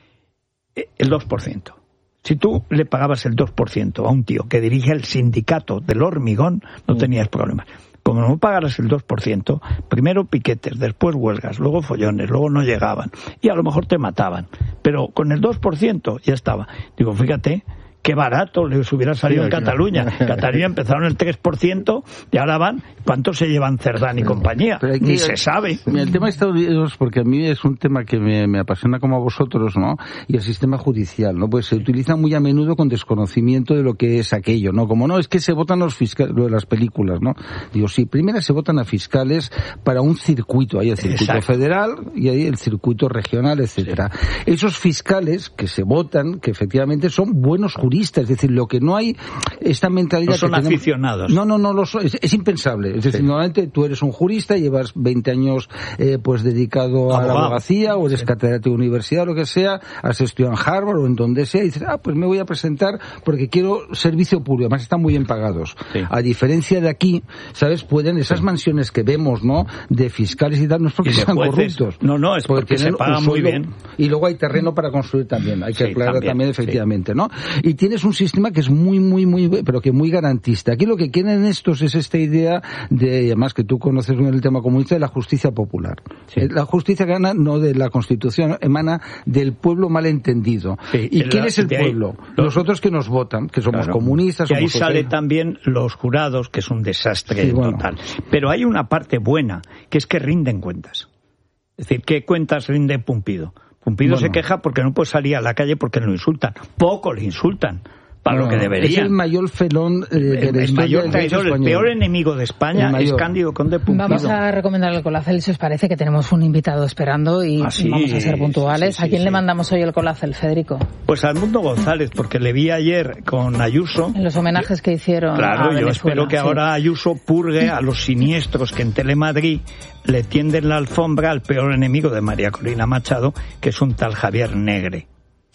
Speaker 14: el dos por ciento. Si tú le pagabas el dos por ciento a un tío que dirige el sindicato del hormigón, no tenías problemas. Como no pagaras el dos por ciento, primero piquetes, después huelgas, luego follones, luego no llegaban. Y a lo mejor te mataban. Pero con el dos por ciento ya estaba. Digo, fíjate, qué barato les hubiera salido sí, en Cataluña. En Cataluña empezaron el tres por ciento y ahora van, ¿cuánto se llevan Cerdán y compañía?
Speaker 15: Pero aquí,
Speaker 14: ni se sabe.
Speaker 15: El tema de Estados Unidos, porque a mí es un tema que me, me apasiona como a vosotros, ¿no? Y el sistema judicial, ¿no? Pues se utiliza muy a menudo con desconocimiento de lo que es aquello, ¿no? Como no, es que se votan los fiscales, lo de las películas, ¿no? Digo, sí, primero se votan a fiscales para un circuito, hay el circuito Exacto. federal y hay el circuito regional, etcétera. Sí. Esos fiscales que se votan, que efectivamente son buenos juristas, es decir, lo que no hay, esta mentalidad...
Speaker 14: No son
Speaker 15: que tenemos,
Speaker 14: aficionados.
Speaker 15: No, no, no, lo son, es, es impensable. Es decir, sí. normalmente tú eres un jurista, llevas veinte años eh, pues dedicado a la abogacía, o eres sí. catedrático de universidad, o lo que sea, has estudiado en Harvard o en donde sea, y dices, ah, pues me voy a presentar porque quiero servicio público, además están muy bien pagados. Sí. A diferencia de aquí, ¿sabes? Pueden, esas sí. mansiones que vemos, ¿no?, de fiscales y tal, no es porque sean corruptos.
Speaker 14: No, no, es porque, porque se paga muy bien.
Speaker 15: Y luego hay terreno para construir también, hay que sí, aclarar también, también efectivamente, sí. ¿no? Y tienes un sistema que es muy, muy, muy, pero que muy garantista. Aquí lo que quieren estos es esta idea de, además que tú conoces bien el tema comunista, de la justicia popular. Sí. La justicia gana no de la Constitución, emana del pueblo malentendido. Sí, ¿Y quién la, es el pueblo? Ahí, los, Nosotros que nos votan, que somos claro, comunistas.
Speaker 14: Y ahí
Speaker 15: somos
Speaker 14: sale también los jurados, que es un desastre sí, bueno. total. Pero hay una parte buena, que es que rinden cuentas. Es decir, ¿qué cuentas rinde Pumpido? Pumpido bueno. se queja porque no puede salir a la calle porque lo insultan. Poco le insultan. Para no, lo que debería.
Speaker 15: Es el mayor felón eh, de
Speaker 14: el,
Speaker 15: la
Speaker 14: el mayor traidor, el peor enemigo de España es Cándido Conde Pumpido.
Speaker 17: Vamos a recomendar el Colacel, si os parece, que tenemos un invitado esperando y ah, sí, vamos a ser puntuales. Sí, sí, ¿A quién sí. le mandamos hoy el Colacel, Federico?
Speaker 14: Pues a Edmundo González, porque le vi ayer con Ayuso.
Speaker 17: En los homenajes que hicieron
Speaker 14: Claro,
Speaker 17: a
Speaker 14: yo
Speaker 17: Venezuela,
Speaker 14: espero que
Speaker 17: sí.
Speaker 14: ahora Ayuso purgue a los siniestros que en Telemadrid le tienden la alfombra al peor enemigo de María Corina Machado, que es un tal Javier Negre.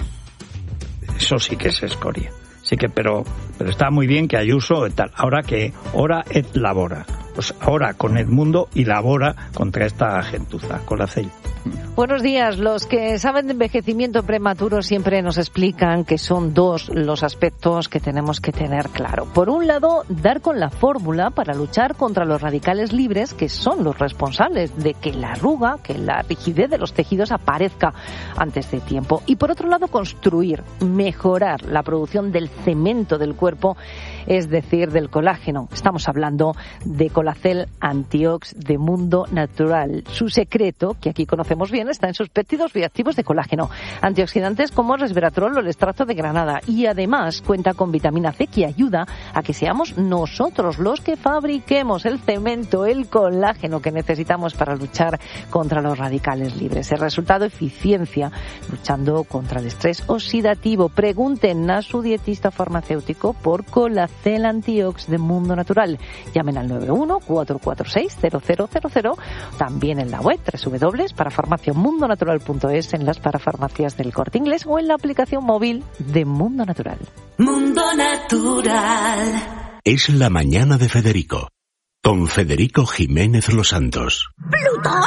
Speaker 14: Eso sí que es escoria. Sí que, pero, pero está muy bien que Ayuso y tal. Ahora que, ora et labora. Pues ahora con Edmundo y labora contra esta gentuza, Colacel.
Speaker 18: Buenos días. Los que saben de envejecimiento prematuro siempre nos explican que son dos los aspectos que tenemos que tener claro. Por un lado, dar con la fórmula para luchar contra los radicales libres, que son los responsables de que la arruga, que la rigidez de los tejidos aparezca antes de tiempo. Y por otro lado, construir, mejorar la producción del cemento del cuerpo, es decir, del colágeno. Estamos hablando de Colacel Antiox de Mundo Natural. Su secreto, que aquí conocemos bien, está en sus péptidos bioactivos de colágeno, antioxidantes como resveratrol o el extracto de granada, y además cuenta con vitamina C, que ayuda a que seamos nosotros los que fabriquemos el cemento, el colágeno que necesitamos para luchar contra los radicales libres. El resultado, eficiencia luchando contra el estrés oxidativo. Pregunten a su dietista farmacéutico por Colacel Antiox de Mundo Natural. Llamen al nueve uno cuatro cuatro seis cero cero cero cero, también en la web doble u doble u doble u para farmacia mundo natural punto es, en las parafarmacias del Corte Inglés o en la aplicación móvil de Mundo Natural.
Speaker 12: Mundo Natural.
Speaker 5: Es la mañana de Federico, con Federico Jiménez Los Santos.
Speaker 12: ¿Plutón?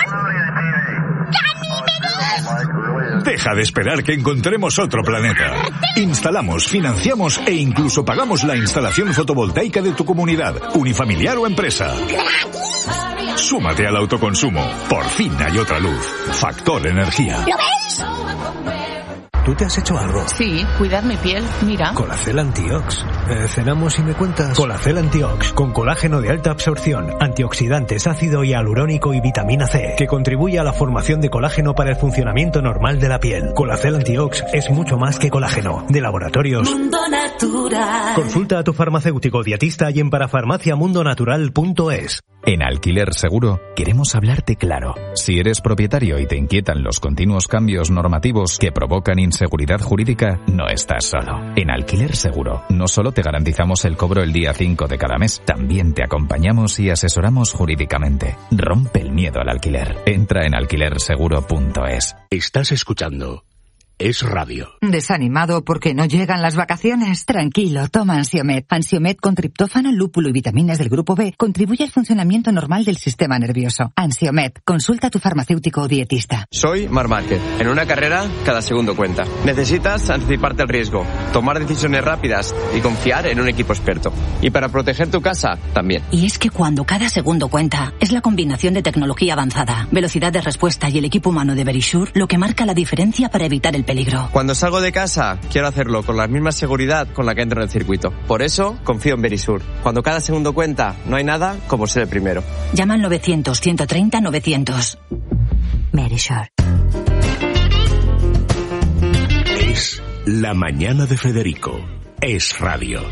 Speaker 19: Deja de esperar que encontremos otro planeta. Instalamos, financiamos e incluso pagamos la instalación fotovoltaica de tu comunidad, unifamiliar o empresa. Súmate al autoconsumo. Por fin hay otra luz. Factor Energía.
Speaker 12: ¿Lo ves?
Speaker 20: ¿Tú te has hecho algo?
Speaker 21: Sí, cuidar mi piel, mira.
Speaker 20: Colacel Antiox. Eh, ¿Cenamos y me cuentas?
Speaker 22: Colacel Antiox, con colágeno de alta absorción, antioxidantes, ácido hialurónico y vitamina C, que contribuye a la formación de colágeno para el funcionamiento normal de la piel. Colacel Antiox es mucho más que colágeno. De laboratorios
Speaker 12: Mundo Natural.
Speaker 22: Consulta a tu farmacéutico dietista y en parafarmacia mundo natural punto es.
Speaker 23: En Alquiler Seguro queremos hablarte claro. Si eres propietario y te inquietan los continuos cambios normativos que provocan inseguridad jurídica, no estás solo. En Alquiler Seguro no solo te te garantizamos el cobro el día cinco de cada mes. También te acompañamos y asesoramos jurídicamente. Rompe el miedo al alquiler. Entra en alquiler seguro punto es.
Speaker 5: Estás escuchando Es Radio.
Speaker 1: ¿Desanimado porque no llegan las vacaciones? Tranquilo, toma Ansiomed. Ansiomed con triptófano, lúpulo y vitaminas del grupo B contribuye al funcionamiento normal del sistema nervioso. Ansiomed, consulta a tu farmacéutico o dietista.
Speaker 2: Soy Mar Márquez. En una carrera, cada segundo cuenta. Necesitas anticiparte al riesgo, tomar decisiones rápidas y confiar en un equipo experto. Y para proteger tu casa, también.
Speaker 3: Y es que cuando cada segundo cuenta, es la combinación de tecnología avanzada, velocidad de respuesta y el equipo humano de Verisure lo que marca la diferencia para evitar el peligro.
Speaker 2: Cuando salgo de casa, quiero hacerlo con la misma seguridad con la que entro en el circuito. Por eso, confío en Verisure. Cuando cada segundo cuenta, no hay nada como ser el primero.
Speaker 3: Llama al novecientos, ciento treinta, novecientos. Verisure.
Speaker 5: Es La Mañana de Federico. Es Radio.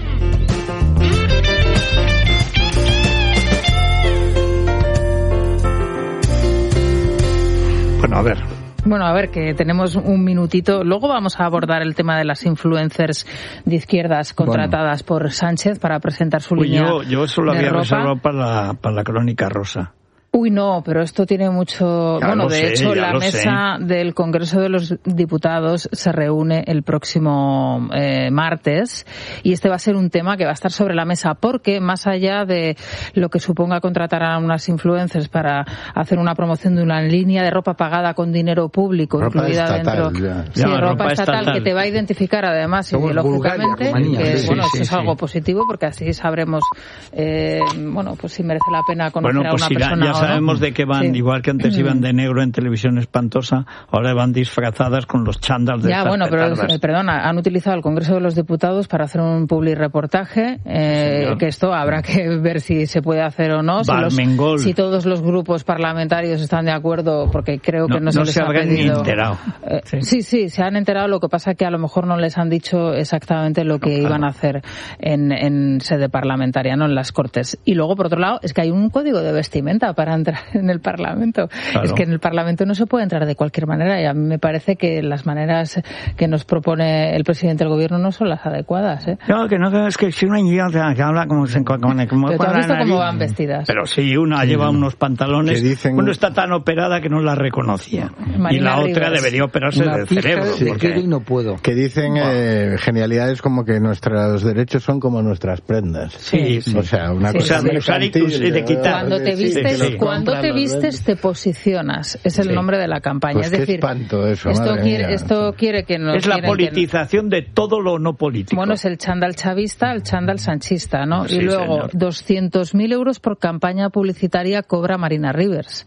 Speaker 14: Bueno, a ver.
Speaker 17: Bueno, a ver, que tenemos un minutito. Luego vamos a abordar el tema de las influencers de izquierdas contratadas bueno. por Sánchez para presentar su
Speaker 14: pues
Speaker 17: línea
Speaker 14: yo, yo eso lo
Speaker 17: de
Speaker 14: había
Speaker 17: ropa.
Speaker 14: reservado para la, para la crónica rosa.
Speaker 17: Uy, no, pero esto tiene mucho...
Speaker 14: Ya
Speaker 17: bueno, de
Speaker 14: sé,
Speaker 17: hecho, la mesa
Speaker 14: sé.
Speaker 17: del Congreso de los Diputados se reúne el próximo eh, martes y este va a ser un tema que va a estar sobre la mesa porque, más allá de lo que suponga contratar a unas influencers para hacer una promoción de una línea de ropa pagada con dinero público,
Speaker 16: ropa
Speaker 17: incluida
Speaker 16: estatal,
Speaker 17: dentro...
Speaker 16: Ya.
Speaker 17: Sí,
Speaker 14: Ya,
Speaker 17: ropa,
Speaker 14: ropa
Speaker 17: estatal,
Speaker 14: estatal
Speaker 17: que te va a identificar, además,
Speaker 15: Somos
Speaker 17: ideológicamente,
Speaker 15: Bulgaria, Rumanía,
Speaker 17: que,
Speaker 15: sí,
Speaker 17: bueno,
Speaker 15: sí,
Speaker 17: eso es
Speaker 15: sí.
Speaker 17: algo positivo porque así sabremos, eh, bueno, pues si merece la pena conocer
Speaker 14: Bueno, pues
Speaker 17: a una
Speaker 14: si ya,
Speaker 17: persona
Speaker 14: ya
Speaker 17: o no.
Speaker 14: sabemos de qué van,
Speaker 17: Sí.
Speaker 14: igual que antes iban de negro en Televisión Espantosa, ahora van disfrazadas con los chándals de
Speaker 17: Ya,
Speaker 14: estas
Speaker 17: bueno, pero
Speaker 14: petardas.
Speaker 17: eh, perdona, han utilizado el Congreso de los Diputados para hacer un publireportaje, eh,
Speaker 14: Sí,
Speaker 17: que esto habrá que ver si se puede hacer o no, si, los,
Speaker 14: Barmengol.
Speaker 17: si todos los grupos parlamentarios están de acuerdo, porque creo que no,
Speaker 14: No,
Speaker 17: se
Speaker 14: no
Speaker 17: les
Speaker 14: se
Speaker 17: ha
Speaker 14: habrán ni
Speaker 17: pedido.
Speaker 14: enterado.
Speaker 17: Eh,
Speaker 14: Sí.
Speaker 17: sí, sí, se han enterado, lo que pasa que a lo mejor no les han dicho exactamente lo que
Speaker 14: Claro.
Speaker 17: iban a hacer en, en sede parlamentaria, no en las Cortes. Y luego, por otro lado, es que hay un código de vestimenta para entrar en el Parlamento.
Speaker 14: Claro.
Speaker 17: Es que en el Parlamento no se puede entrar de cualquier manera y a mí me parece que las maneras que nos propone el presidente del gobierno no son las adecuadas, ¿eh?
Speaker 14: No, que no, es que si una idiota que habla como se como, como
Speaker 17: Pero tú
Speaker 14: con
Speaker 17: has
Speaker 14: la
Speaker 17: visto
Speaker 14: nariz.
Speaker 17: cómo van vestidas.
Speaker 14: Pero sí, una lleva unos pantalones,
Speaker 16: que dicen-
Speaker 14: uno está tan operada que no la reconocía.
Speaker 17: Marina
Speaker 14: y la otra
Speaker 17: Rivers.
Speaker 14: debería operarse
Speaker 15: Una
Speaker 14: del
Speaker 15: pija
Speaker 14: cerebro.
Speaker 15: de
Speaker 14: porque-
Speaker 15: quiero y no puedo.
Speaker 16: Que dicen eh, genialidades como que nuestros derechos son como nuestras prendas.
Speaker 14: Sí, sí.
Speaker 16: O sea, una
Speaker 17: Sí,
Speaker 16: cosa
Speaker 14: o sea, de usar y
Speaker 16: mercantil,
Speaker 14: y de quitar.
Speaker 17: Cuando te
Speaker 16: sí,
Speaker 17: vistes,
Speaker 16: que los
Speaker 17: cuando
Speaker 16: compran,
Speaker 17: te
Speaker 16: los
Speaker 17: vistes
Speaker 16: venden.
Speaker 17: te posicionas. Es el
Speaker 14: Sí.
Speaker 17: nombre de la campaña.
Speaker 16: Pues
Speaker 17: es
Speaker 16: qué
Speaker 17: decir,
Speaker 16: espanto eso,
Speaker 17: esto
Speaker 16: madre
Speaker 17: quiere,
Speaker 16: mía.
Speaker 17: esto quiere que nos
Speaker 14: Es la
Speaker 17: quieren que-
Speaker 14: politización de todo lo no político.
Speaker 17: Bueno, es el chándal chavista, el chándal sanchista, ¿no?
Speaker 14: Sí,
Speaker 17: y luego,
Speaker 14: señor.
Speaker 17: doscientos mil euros por campaña publicitaria cobra Marina Rivers.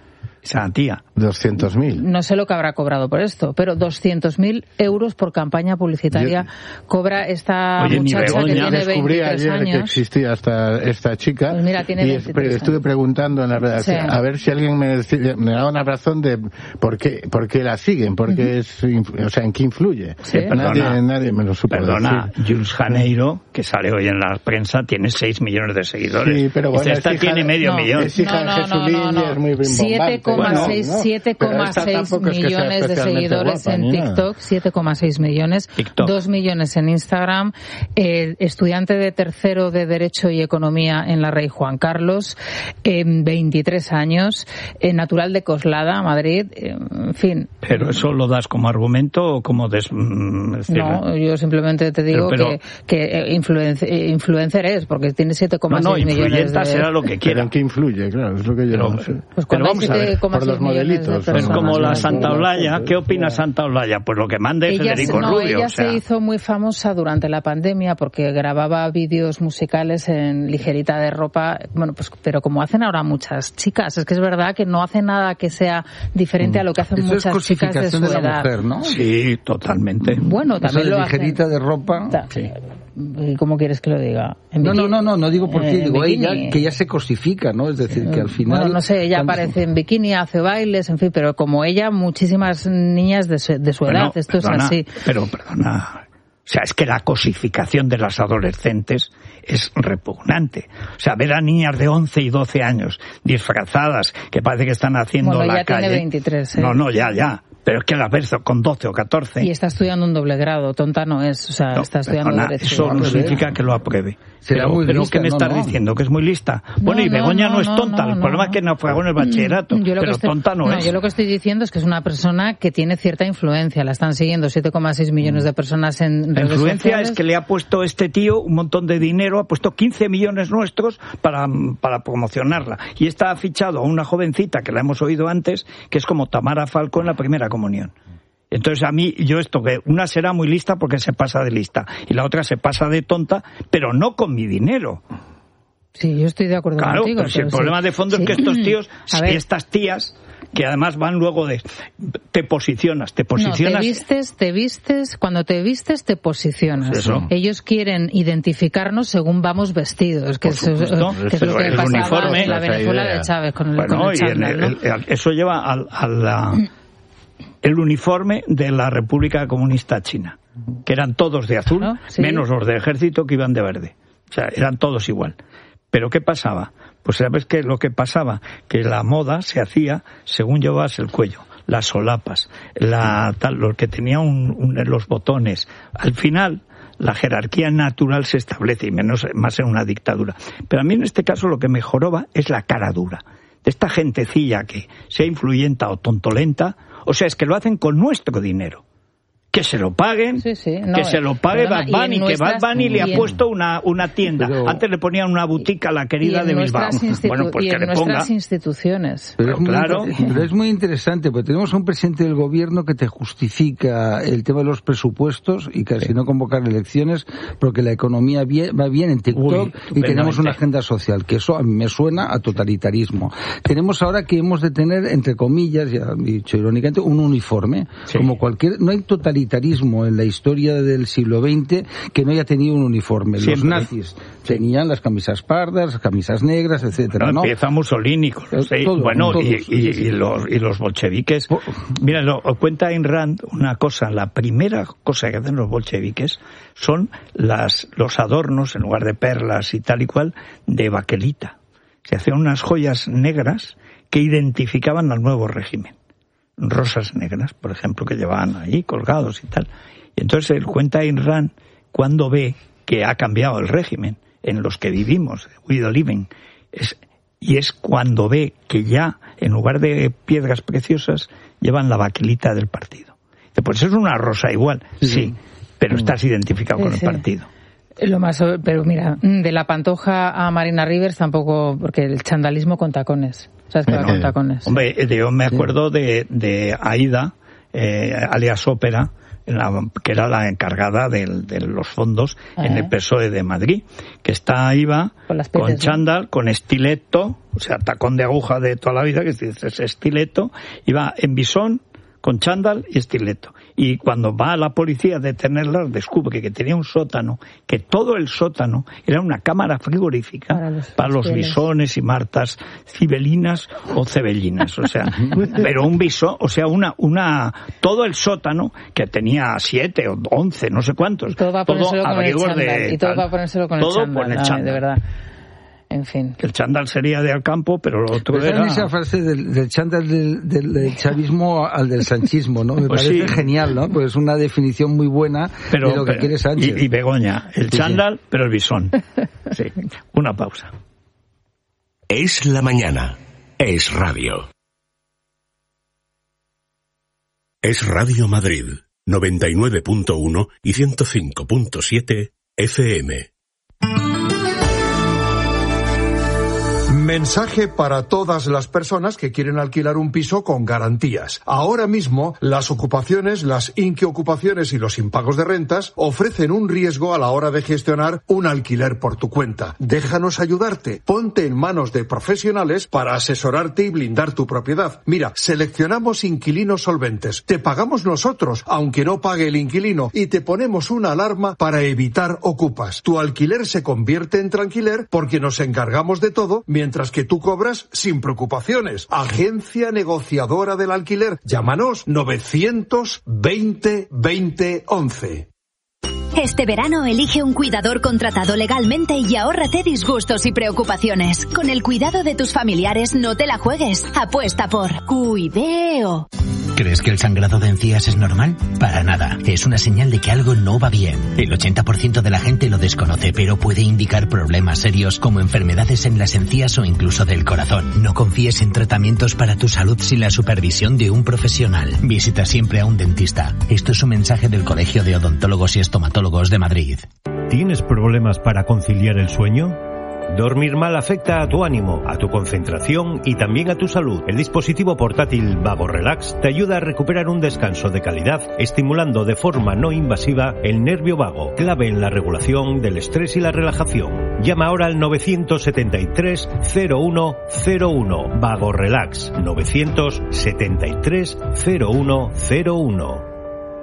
Speaker 14: Esa tía.
Speaker 16: doscientos mil.
Speaker 17: No sé lo que habrá cobrado por esto, pero doscientos mil euros por campaña publicitaria cobra esta
Speaker 14: Oye, ni
Speaker 17: muchacha que
Speaker 14: Begoña.
Speaker 17: tiene
Speaker 16: Descubrí
Speaker 17: veintitrés
Speaker 16: ayer que
Speaker 17: años.
Speaker 16: existía esta, esta chica
Speaker 17: Pues mira, tiene
Speaker 16: y
Speaker 17: veintitrés
Speaker 16: es- estuve
Speaker 17: años.
Speaker 16: preguntando en la redacción
Speaker 17: Sí.
Speaker 16: a ver si alguien me, decía- me daba una razón de por qué, por qué la siguen, por qué es, inf- o sea, en qué influye.
Speaker 14: Sí,
Speaker 16: nadie,
Speaker 14: perdona.
Speaker 16: nadie me lo supo
Speaker 14: Perdona,
Speaker 16: decir.
Speaker 14: Jules Janeiro, que sale hoy en la prensa, tiene seis millones de seguidores.
Speaker 16: Sí, pero bueno,
Speaker 14: Dice, esta
Speaker 16: es hija
Speaker 14: tiene
Speaker 16: de-
Speaker 14: medio
Speaker 17: No,
Speaker 14: millón.
Speaker 16: Es hija
Speaker 17: No,
Speaker 16: de
Speaker 17: no,
Speaker 16: Jesulín
Speaker 17: no, no,
Speaker 16: y es muy rimbombante.
Speaker 17: siete coma seis
Speaker 16: Bueno,
Speaker 17: siete
Speaker 16: pero
Speaker 17: coma
Speaker 16: esta
Speaker 17: seis
Speaker 16: tampoco es que sea
Speaker 17: millones de
Speaker 16: especialmente
Speaker 17: seguidores
Speaker 16: guapa,
Speaker 17: en
Speaker 16: ni nada.
Speaker 17: TikTok, siete coma seis millones,
Speaker 14: TikTok.
Speaker 17: dos millones en Instagram, eh, estudiante de tercero de Derecho y Economía en la Rey Juan Carlos, eh, veintitrés años, eh, natural de Coslada, Madrid, eh, en fin.
Speaker 14: Pero eso lo das como argumento o como des... mm, es decir,
Speaker 17: No, yo simplemente te digo
Speaker 14: Pero- pero-
Speaker 17: que, que eh, influencer, eh, influencer es, porque tiene siete coma seis
Speaker 14: no, no,
Speaker 17: millones
Speaker 14: influyenta
Speaker 17: de...
Speaker 14: será lo que
Speaker 16: Pero
Speaker 14: quiera.
Speaker 16: en qué influye, claro, es lo que yo
Speaker 14: Pero-
Speaker 16: no sé.
Speaker 17: Pues
Speaker 14: Pero
Speaker 17: cuando hay
Speaker 14: vamos a ver,
Speaker 17: siete coma
Speaker 16: por
Speaker 17: seis
Speaker 16: los
Speaker 17: millones de
Speaker 16: modelitos,
Speaker 14: Es
Speaker 17: personas.
Speaker 14: como la
Speaker 16: no,
Speaker 14: Santa
Speaker 16: no,
Speaker 14: Olaya.
Speaker 16: no,
Speaker 14: ¿Qué
Speaker 16: no,
Speaker 14: opina
Speaker 16: no.
Speaker 14: Santa Olaya? Pues lo que mande
Speaker 17: Ella,
Speaker 14: Federico
Speaker 17: se, no,
Speaker 14: Rubio.
Speaker 17: ella
Speaker 14: o sea,
Speaker 17: se hizo muy famosa durante la pandemia porque grababa vídeos musicales en ligerita de ropa, bueno, pues pero como hacen ahora muchas chicas, es que es verdad que no hacen nada que sea diferente a lo que hacen
Speaker 15: Eso es
Speaker 17: muchas chicas de su
Speaker 15: cosificación de la
Speaker 17: edad.
Speaker 15: mujer, ¿no?
Speaker 14: Sí, totalmente.
Speaker 17: Bueno,
Speaker 15: Eso
Speaker 17: también
Speaker 15: de
Speaker 17: lo hacen.
Speaker 15: ligerita de ropa.
Speaker 17: Ta-
Speaker 14: Sí.
Speaker 17: ¿Y cómo quieres que lo diga? ¿En
Speaker 15: No, no,
Speaker 17: bikini?
Speaker 15: no, no, no digo por qué,
Speaker 17: Eh, en
Speaker 15: digo
Speaker 17: bikini.
Speaker 15: ella, que ella se cosifica, ¿no? Es decir, que al final...
Speaker 17: Bueno, no sé, ella
Speaker 15: cuando-
Speaker 17: aparece en bikini, hace bailes, en fin, pero como ella, muchísimas niñas de su, de su
Speaker 14: Bueno,
Speaker 17: edad, esto
Speaker 14: perdona,
Speaker 17: es así.
Speaker 14: Pero, perdona, o sea, es que la cosificación de las adolescentes es repugnante. O sea, ver a niñas de once y doce años disfrazadas, que parece que están haciendo
Speaker 17: Bueno,
Speaker 14: la
Speaker 17: ya
Speaker 14: calle...
Speaker 17: tiene veintitrés, ¿eh?
Speaker 14: No, no, ya, ya. Pero es que la verso con doce o catorce...
Speaker 17: Y está estudiando un doble grado, tonta no es, o sea, no, está estudiando
Speaker 14: perdona,
Speaker 17: Derecho.
Speaker 14: Eso no significa que lo apruebe.
Speaker 15: Será
Speaker 14: pero,
Speaker 15: muy
Speaker 14: pero
Speaker 15: lista,
Speaker 14: ¿qué me
Speaker 15: no,
Speaker 14: estás
Speaker 15: no.
Speaker 14: diciendo? Que es muy lista. Bueno,
Speaker 17: No,
Speaker 14: y Begoña no,
Speaker 17: no,
Speaker 14: es
Speaker 17: no,
Speaker 14: tonta,
Speaker 17: no,
Speaker 14: el problema
Speaker 17: no.
Speaker 14: es que no fue en el bachillerato,
Speaker 17: Yo lo
Speaker 14: pero
Speaker 17: que estoy,
Speaker 14: tonta no,
Speaker 17: no
Speaker 14: es.
Speaker 17: Yo lo que estoy diciendo es que es una persona que tiene cierta influencia, la están siguiendo siete coma seis millones de personas en
Speaker 14: La
Speaker 17: redes
Speaker 14: influencia
Speaker 17: sociales.
Speaker 14: es que le ha puesto este tío un montón de dinero, ha puesto quince millones nuestros para, para promocionarla. Y esta ha fichado a una jovencita que la hemos oído antes, que es como Tamara Falcó en la primera comunión. Entonces a mí, yo esto que una será muy lista porque se pasa de lista y la otra se pasa de tonta, pero no con mi dinero.
Speaker 17: Sí, yo estoy de acuerdo
Speaker 14: claro,
Speaker 17: contigo.
Speaker 14: Pero si el
Speaker 17: sí.
Speaker 14: problema de fondo
Speaker 17: sí.
Speaker 14: es que estos tíos,
Speaker 17: A ver.
Speaker 14: estas tías, que además van luego de... Te posicionas, te posicionas...
Speaker 17: No, te vistes, te vistes, cuando te vistes te posicionas.
Speaker 14: Eso.
Speaker 17: Ellos quieren identificarnos según vamos vestidos, que,
Speaker 14: Por
Speaker 17: es,
Speaker 14: supuesto,
Speaker 17: que es lo que
Speaker 14: el
Speaker 17: pasaba
Speaker 14: uniforme,
Speaker 17: en la Venezuela
Speaker 14: idea.
Speaker 17: de Chávez con el,
Speaker 14: bueno,
Speaker 17: con el
Speaker 14: y
Speaker 17: chándal,
Speaker 14: el,
Speaker 17: ¿no?
Speaker 14: el, el, eso lleva al, a la... el uniforme de la República Comunista China, que eran todos de azul,
Speaker 17: claro, sí.
Speaker 14: menos los de ejército que iban de verde. O sea, eran todos igual. ¿Pero qué pasaba? Pues ¿sabes qué? Lo que pasaba, que la moda se hacía según llevabas el cuello, las solapas, la, tal, lo que tenía un, un, los botones. Al final, la jerarquía natural se establece, y menos más en una dictadura. Pero a mí en este caso lo que me joroba es la cara dura. De esta gentecilla que sea influyenta o tontolenta, o sea, es que lo hacen con nuestro dinero. Que se lo paguen,
Speaker 17: sí, sí, no,
Speaker 14: que se lo pague
Speaker 17: perdona,
Speaker 14: Bad Bunny,
Speaker 17: y
Speaker 14: que Bad Bunny le ha
Speaker 17: en,
Speaker 14: puesto una, una tienda.
Speaker 15: Pero,
Speaker 14: Antes le ponían una boutique a la querida de Bilbao. Bueno, pues
Speaker 17: y
Speaker 14: que
Speaker 17: en
Speaker 14: le
Speaker 17: nuestras
Speaker 14: ponga.
Speaker 17: instituciones.
Speaker 15: Pero, es muy,
Speaker 14: claro.
Speaker 15: pero es muy interesante, porque tenemos a un presidente del gobierno que te justifica el tema de los presupuestos y casi sí. no convocar elecciones porque la economía bien, va bien en TikTok. Uy, y tenemos una agenda social, que eso a mí me suena a totalitarismo. Tenemos ahora que hemos de tener, entre comillas, ya he dicho irónicamente, un uniforme. Sí. Como cualquier, no hay totalitarismo en la historia del siglo veinte que no haya tenido un uniforme. Siempre. Los nazis tenían las camisas pardas, las camisas negras, etcétera.
Speaker 14: Bueno,
Speaker 15: ¿no?
Speaker 14: Empieza Mussolini con los, todo, bueno, todos, y, y, y, los, y los bolcheviques. Mira, lo, cuenta Ayn Rand una cosa, la primera cosa que hacen los bolcheviques son las, los adornos, en lugar de perlas y tal y cual, de baquelita. Se hacían unas joyas negras que identificaban al nuevo régimen. Rosas negras, por ejemplo, que llevaban ahí colgados y tal. Y entonces él cuenta a Ayn Rand cuando ve que ha cambiado el régimen en los que vivimos, we are living, es, y es cuando ve que ya, en lugar de piedras preciosas, llevan la baquelita del partido. Pues es una rosa igual, sí, sí pero estás identificado
Speaker 17: sí,
Speaker 14: con el
Speaker 17: sí.
Speaker 14: partido.
Speaker 17: Lo más, pero mira, de la Pantoja a Marina Rivers tampoco, porque el chandalismo con tacones. ¿Sabes qué va con tacones?
Speaker 14: Hombre, yo me acuerdo de, de Aida, eh, alias Ópera, la, que era la encargada de, de los fondos Ajá. en el P S O E de Madrid, que está iba con, las peces, con chándal, ¿no? Con estileto, o sea, tacón de aguja de toda la vida, que es estileto, iba en bisón, con chándal y estileto. Y cuando va a la policía a detenerla, descubre que tenía un sótano, que todo el sótano era una cámara frigorífica para los, para los bisones y martas cibelinas o cebellinas. O sea, pero un bisón, o sea, una, una, todo el sótano, que tenía siete o once, no sé cuántos.
Speaker 17: Y todo va a ponérselo con el chándal.
Speaker 14: De,
Speaker 17: y todo
Speaker 14: tal,
Speaker 17: va a ponérselo con el
Speaker 14: todo
Speaker 17: chándal.
Speaker 14: Con el
Speaker 17: Ay,
Speaker 14: chándal.
Speaker 17: De verdad. En fin.
Speaker 14: Que el chándal sería de Alcampo, pero lo otro
Speaker 15: pero
Speaker 14: era...
Speaker 15: esa frase del, del chándal del, del, del chavismo al del sanchismo, ¿no? Me
Speaker 14: pues
Speaker 15: parece
Speaker 14: sí.
Speaker 15: genial, ¿no? Pues es una definición muy buena
Speaker 14: pero,
Speaker 15: de lo que
Speaker 14: pero,
Speaker 15: quiere Sánchez.
Speaker 14: Y, y Begoña, el
Speaker 15: sí,
Speaker 14: chándal,
Speaker 15: sí.
Speaker 14: pero el bisón. Sí. Una pausa.
Speaker 5: Es la mañana. Es radio. Es Radio Madrid, noventa y nueve punto uno y ciento cinco punto siete F M.
Speaker 4: Mensaje para todas las personas que quieren alquilar un piso con garantías. Ahora mismo, las ocupaciones, las inquiocupaciones y los impagos de rentas ofrecen un riesgo a la hora de gestionar un alquiler por tu cuenta. Déjanos ayudarte. Ponte en manos de profesionales para asesorarte y blindar tu propiedad. Mira, seleccionamos inquilinos solventes. Te pagamos nosotros, aunque no pague el inquilino, y te ponemos una alarma para evitar ocupas. Tu alquiler se convierte en tranquiler porque nos encargamos de todo, mientras que tú cobras sin preocupaciones. Agencia negociadora del alquiler. Llámanos novecientos veinte veinte once.
Speaker 6: Este verano elige un cuidador contratado legalmente y ahórrate disgustos y preocupaciones. Con el cuidado de tus familiares no te la juegues. Apuesta por Cuideo.
Speaker 7: ¿Crees que el sangrado de encías es normal? Para nada. Es una señal de que algo no va bien. El ochenta por ciento de la gente lo desconoce, pero puede indicar problemas serios como enfermedades en las encías o incluso del corazón. No confíes en tratamientos para tu salud sin la supervisión de un profesional. Visita siempre a un dentista. Esto es un mensaje del Colegio de Odontólogos y Estomatólogos de Madrid.
Speaker 22: ¿Tienes problemas para conciliar el sueño? Dormir mal afecta a tu ánimo, a tu concentración y también a tu salud. El dispositivo portátil Vago Relax te ayuda a recuperar un descanso de calidad, estimulando de forma no invasiva el nervio vago, clave en la regulación del estrés y la relajación. Llama ahora al nueve siete tres, cero uno cero uno. Vago Relax, nueve siete tres, cero uno cero uno.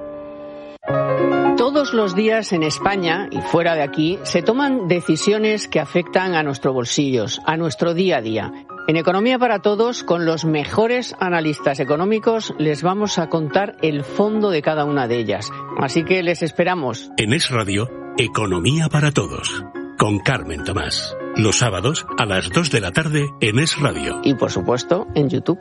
Speaker 8: Todos los días en España y fuera de aquí se toman decisiones que afectan a nuestros bolsillos, a nuestro día a día. En Economía para Todos, con los mejores analistas económicos, les vamos a contar el fondo de cada una de ellas. Así que les esperamos.
Speaker 5: En Es Radio, Economía para Todos, con Carmen Tomás. Los sábados a las dos de la tarde en Es Radio.
Speaker 8: Y por supuesto, en YouTube.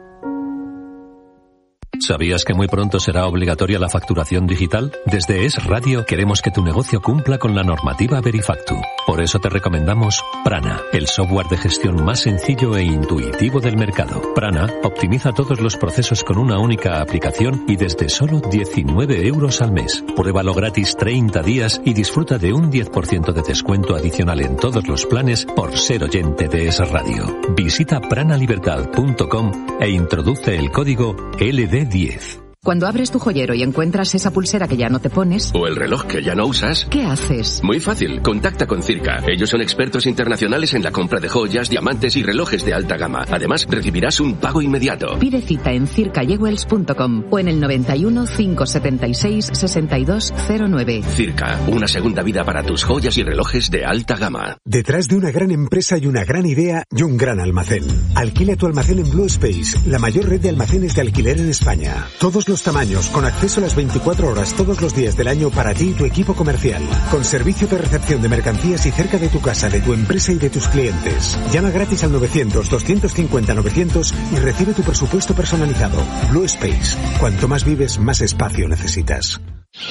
Speaker 9: ¿Sabías que muy pronto será obligatoria la facturación digital? Desde Es Radio queremos que tu negocio cumpla con la normativa Verifactu. Por eso te recomendamos Prana, el software de gestión más sencillo e intuitivo del mercado. Prana optimiza todos los procesos con una única aplicación y desde solo diecinueve euros al mes. Pruébalo gratis treinta días y disfruta de un diez por ciento de descuento adicional en todos los planes por ser oyente de Es Radio. Visita pranalibertad punto com e introduce el código L D diez.
Speaker 1: Cuando abres tu joyero y encuentras esa pulsera que ya no te pones...
Speaker 24: O el reloj que ya no usas...
Speaker 1: ¿Qué haces?
Speaker 24: Muy fácil, contacta con Circa. Ellos son expertos internacionales en la compra de joyas, diamantes y relojes de alta gama. Además, recibirás un pago inmediato.
Speaker 1: Pide cita en circa jewels punto com o en el noventa y uno, cinco setenta y seis, sesenta y dos cero nueve.
Speaker 24: Circa, una segunda vida para tus joyas y relojes de alta gama.
Speaker 25: Detrás de una gran empresa y una gran idea y un gran almacén. Alquila tu almacén en Blue Space, la mayor red de almacenes de alquiler en España. Todos los tamaños, con acceso a las veinticuatro horas todos los días del año para ti y tu equipo comercial. Con servicio de recepción de mercancías y cerca de tu casa, de tu empresa y de tus clientes. Llama gratis al novecientos, doscientos cincuenta, novecientos y recibe tu presupuesto personalizado. Blue Space. Cuanto más vives, más espacio necesitas.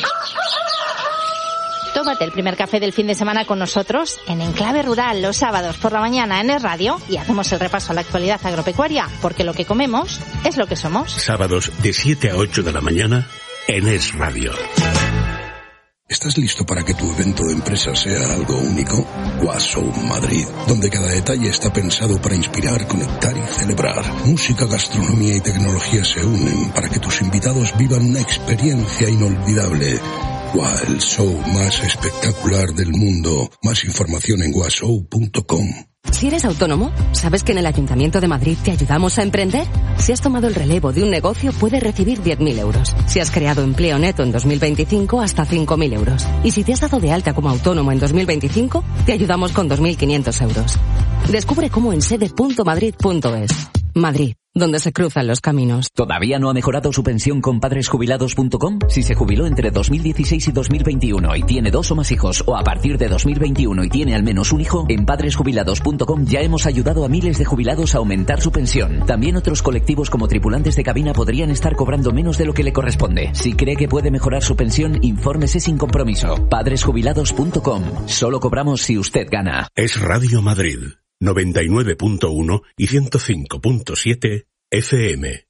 Speaker 26: Tómate el primer café del fin de semana con nosotros en Enclave Rural los sábados por la mañana en Es Radio y hacemos el repaso a la actualidad agropecuaria, porque lo que comemos es lo que somos.
Speaker 5: Sábados de siete a ocho de la mañana en Es Radio.
Speaker 27: ¿Estás listo para que tu evento de empresa sea algo único? Washow Madrid, donde cada detalle está pensado para inspirar, conectar y celebrar. Música, gastronomía y tecnología se unen para que tus invitados vivan una experiencia inolvidable. Wow, el show más espectacular del mundo. Más información en washow punto com.
Speaker 11: Si eres autónomo, ¿sabes que en el Ayuntamiento de Madrid te ayudamos a emprender? Si has tomado el relevo de un negocio, puedes recibir diez mil euros. Si has creado empleo neto en dos mil veinticinco, hasta cinco mil euros. Y si te has dado de alta como autónomo en dos mil veinticinco, te ayudamos con dos mil quinientos euros. Descubre cómo en sede punto madrid punto es. Madrid, donde se cruzan los caminos.
Speaker 28: ¿Todavía no ha mejorado su pensión con padres jubilados punto com? Si se jubiló entre dos mil dieciséis y dos mil veintiuno y tiene dos o más hijos, o a partir de dos mil veintiuno y tiene al menos un hijo, en padres jubilados punto com ya hemos ayudado a miles de jubilados a aumentar su pensión. También otros colectivos como tripulantes de cabina podrían estar cobrando menos de lo que le corresponde. Si cree que puede mejorar su pensión, infórmese sin compromiso. padres jubilados punto com. Solo cobramos si usted gana.
Speaker 5: Es Radio Madrid, noventa y nueve punto uno y ciento cinco punto siete F M.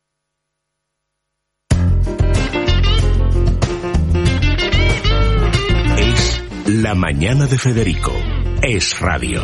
Speaker 5: Es La Mañana de Federico. Es Radio.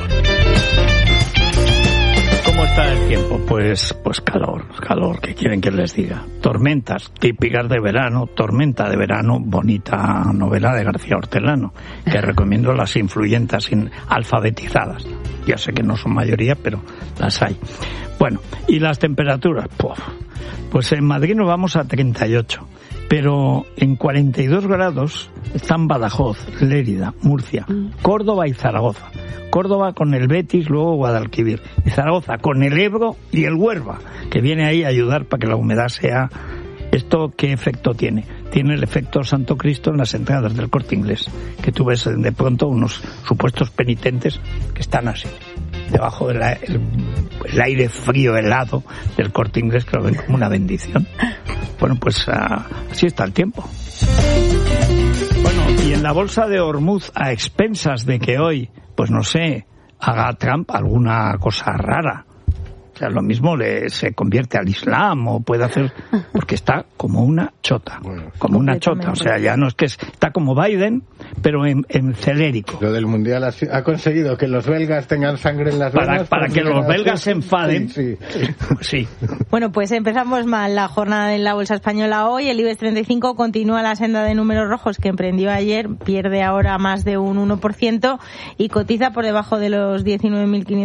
Speaker 14: ¿Cómo está el tiempo? Pues, pues calor, calor, ¿qué quieren que les diga? Tormentas típicas de verano, Tormenta de verano, bonita novela de García Hortelano, que recomiendo las influyentas in, alfabetizadas. Ya sé que no son mayoría, pero las hay. Bueno, y las temperaturas, pues, pues en Madrid nos vamos a treinta y ocho, pero en cuarenta y dos grados están Badajoz, Lérida, Murcia, Córdoba y Zaragoza. Córdoba con el Betis, luego Guadalquivir, y Zaragoza con el Ebro y el Huelva, que viene ahí a ayudar para que la humedad sea... ¿Esto qué efecto tiene? Tiene el efecto Santo Cristo en las entradas del Corte Inglés, que tú ves de pronto unos supuestos penitentes que están así, debajo del el, el aire frío helado del Corte Inglés, que lo ven como una bendición. Bueno, pues uh, así está el tiempo. Bueno, y en la bolsa de Hormuz, a expensas de que hoy, pues no sé, haga Trump alguna cosa rara. O sea, lo mismo le, se convierte al Islam o puede hacer... Porque está como una chota, como una chota. O sea, ya no es que es, está como Biden, pero en, en celérico.
Speaker 16: Lo del Mundial ha, ha conseguido que los belgas tengan sangre en las venas.
Speaker 14: Para, para que los belgas se enfaden.
Speaker 16: Sí, sí.
Speaker 14: Sí.
Speaker 10: Bueno, pues empezamos mal la jornada en la bolsa española hoy. El IBEX treinta y cinco continúa la senda de números rojos que emprendió ayer, pierde ahora más de un uno por ciento y cotiza por debajo de los diecinueve mil quinientos.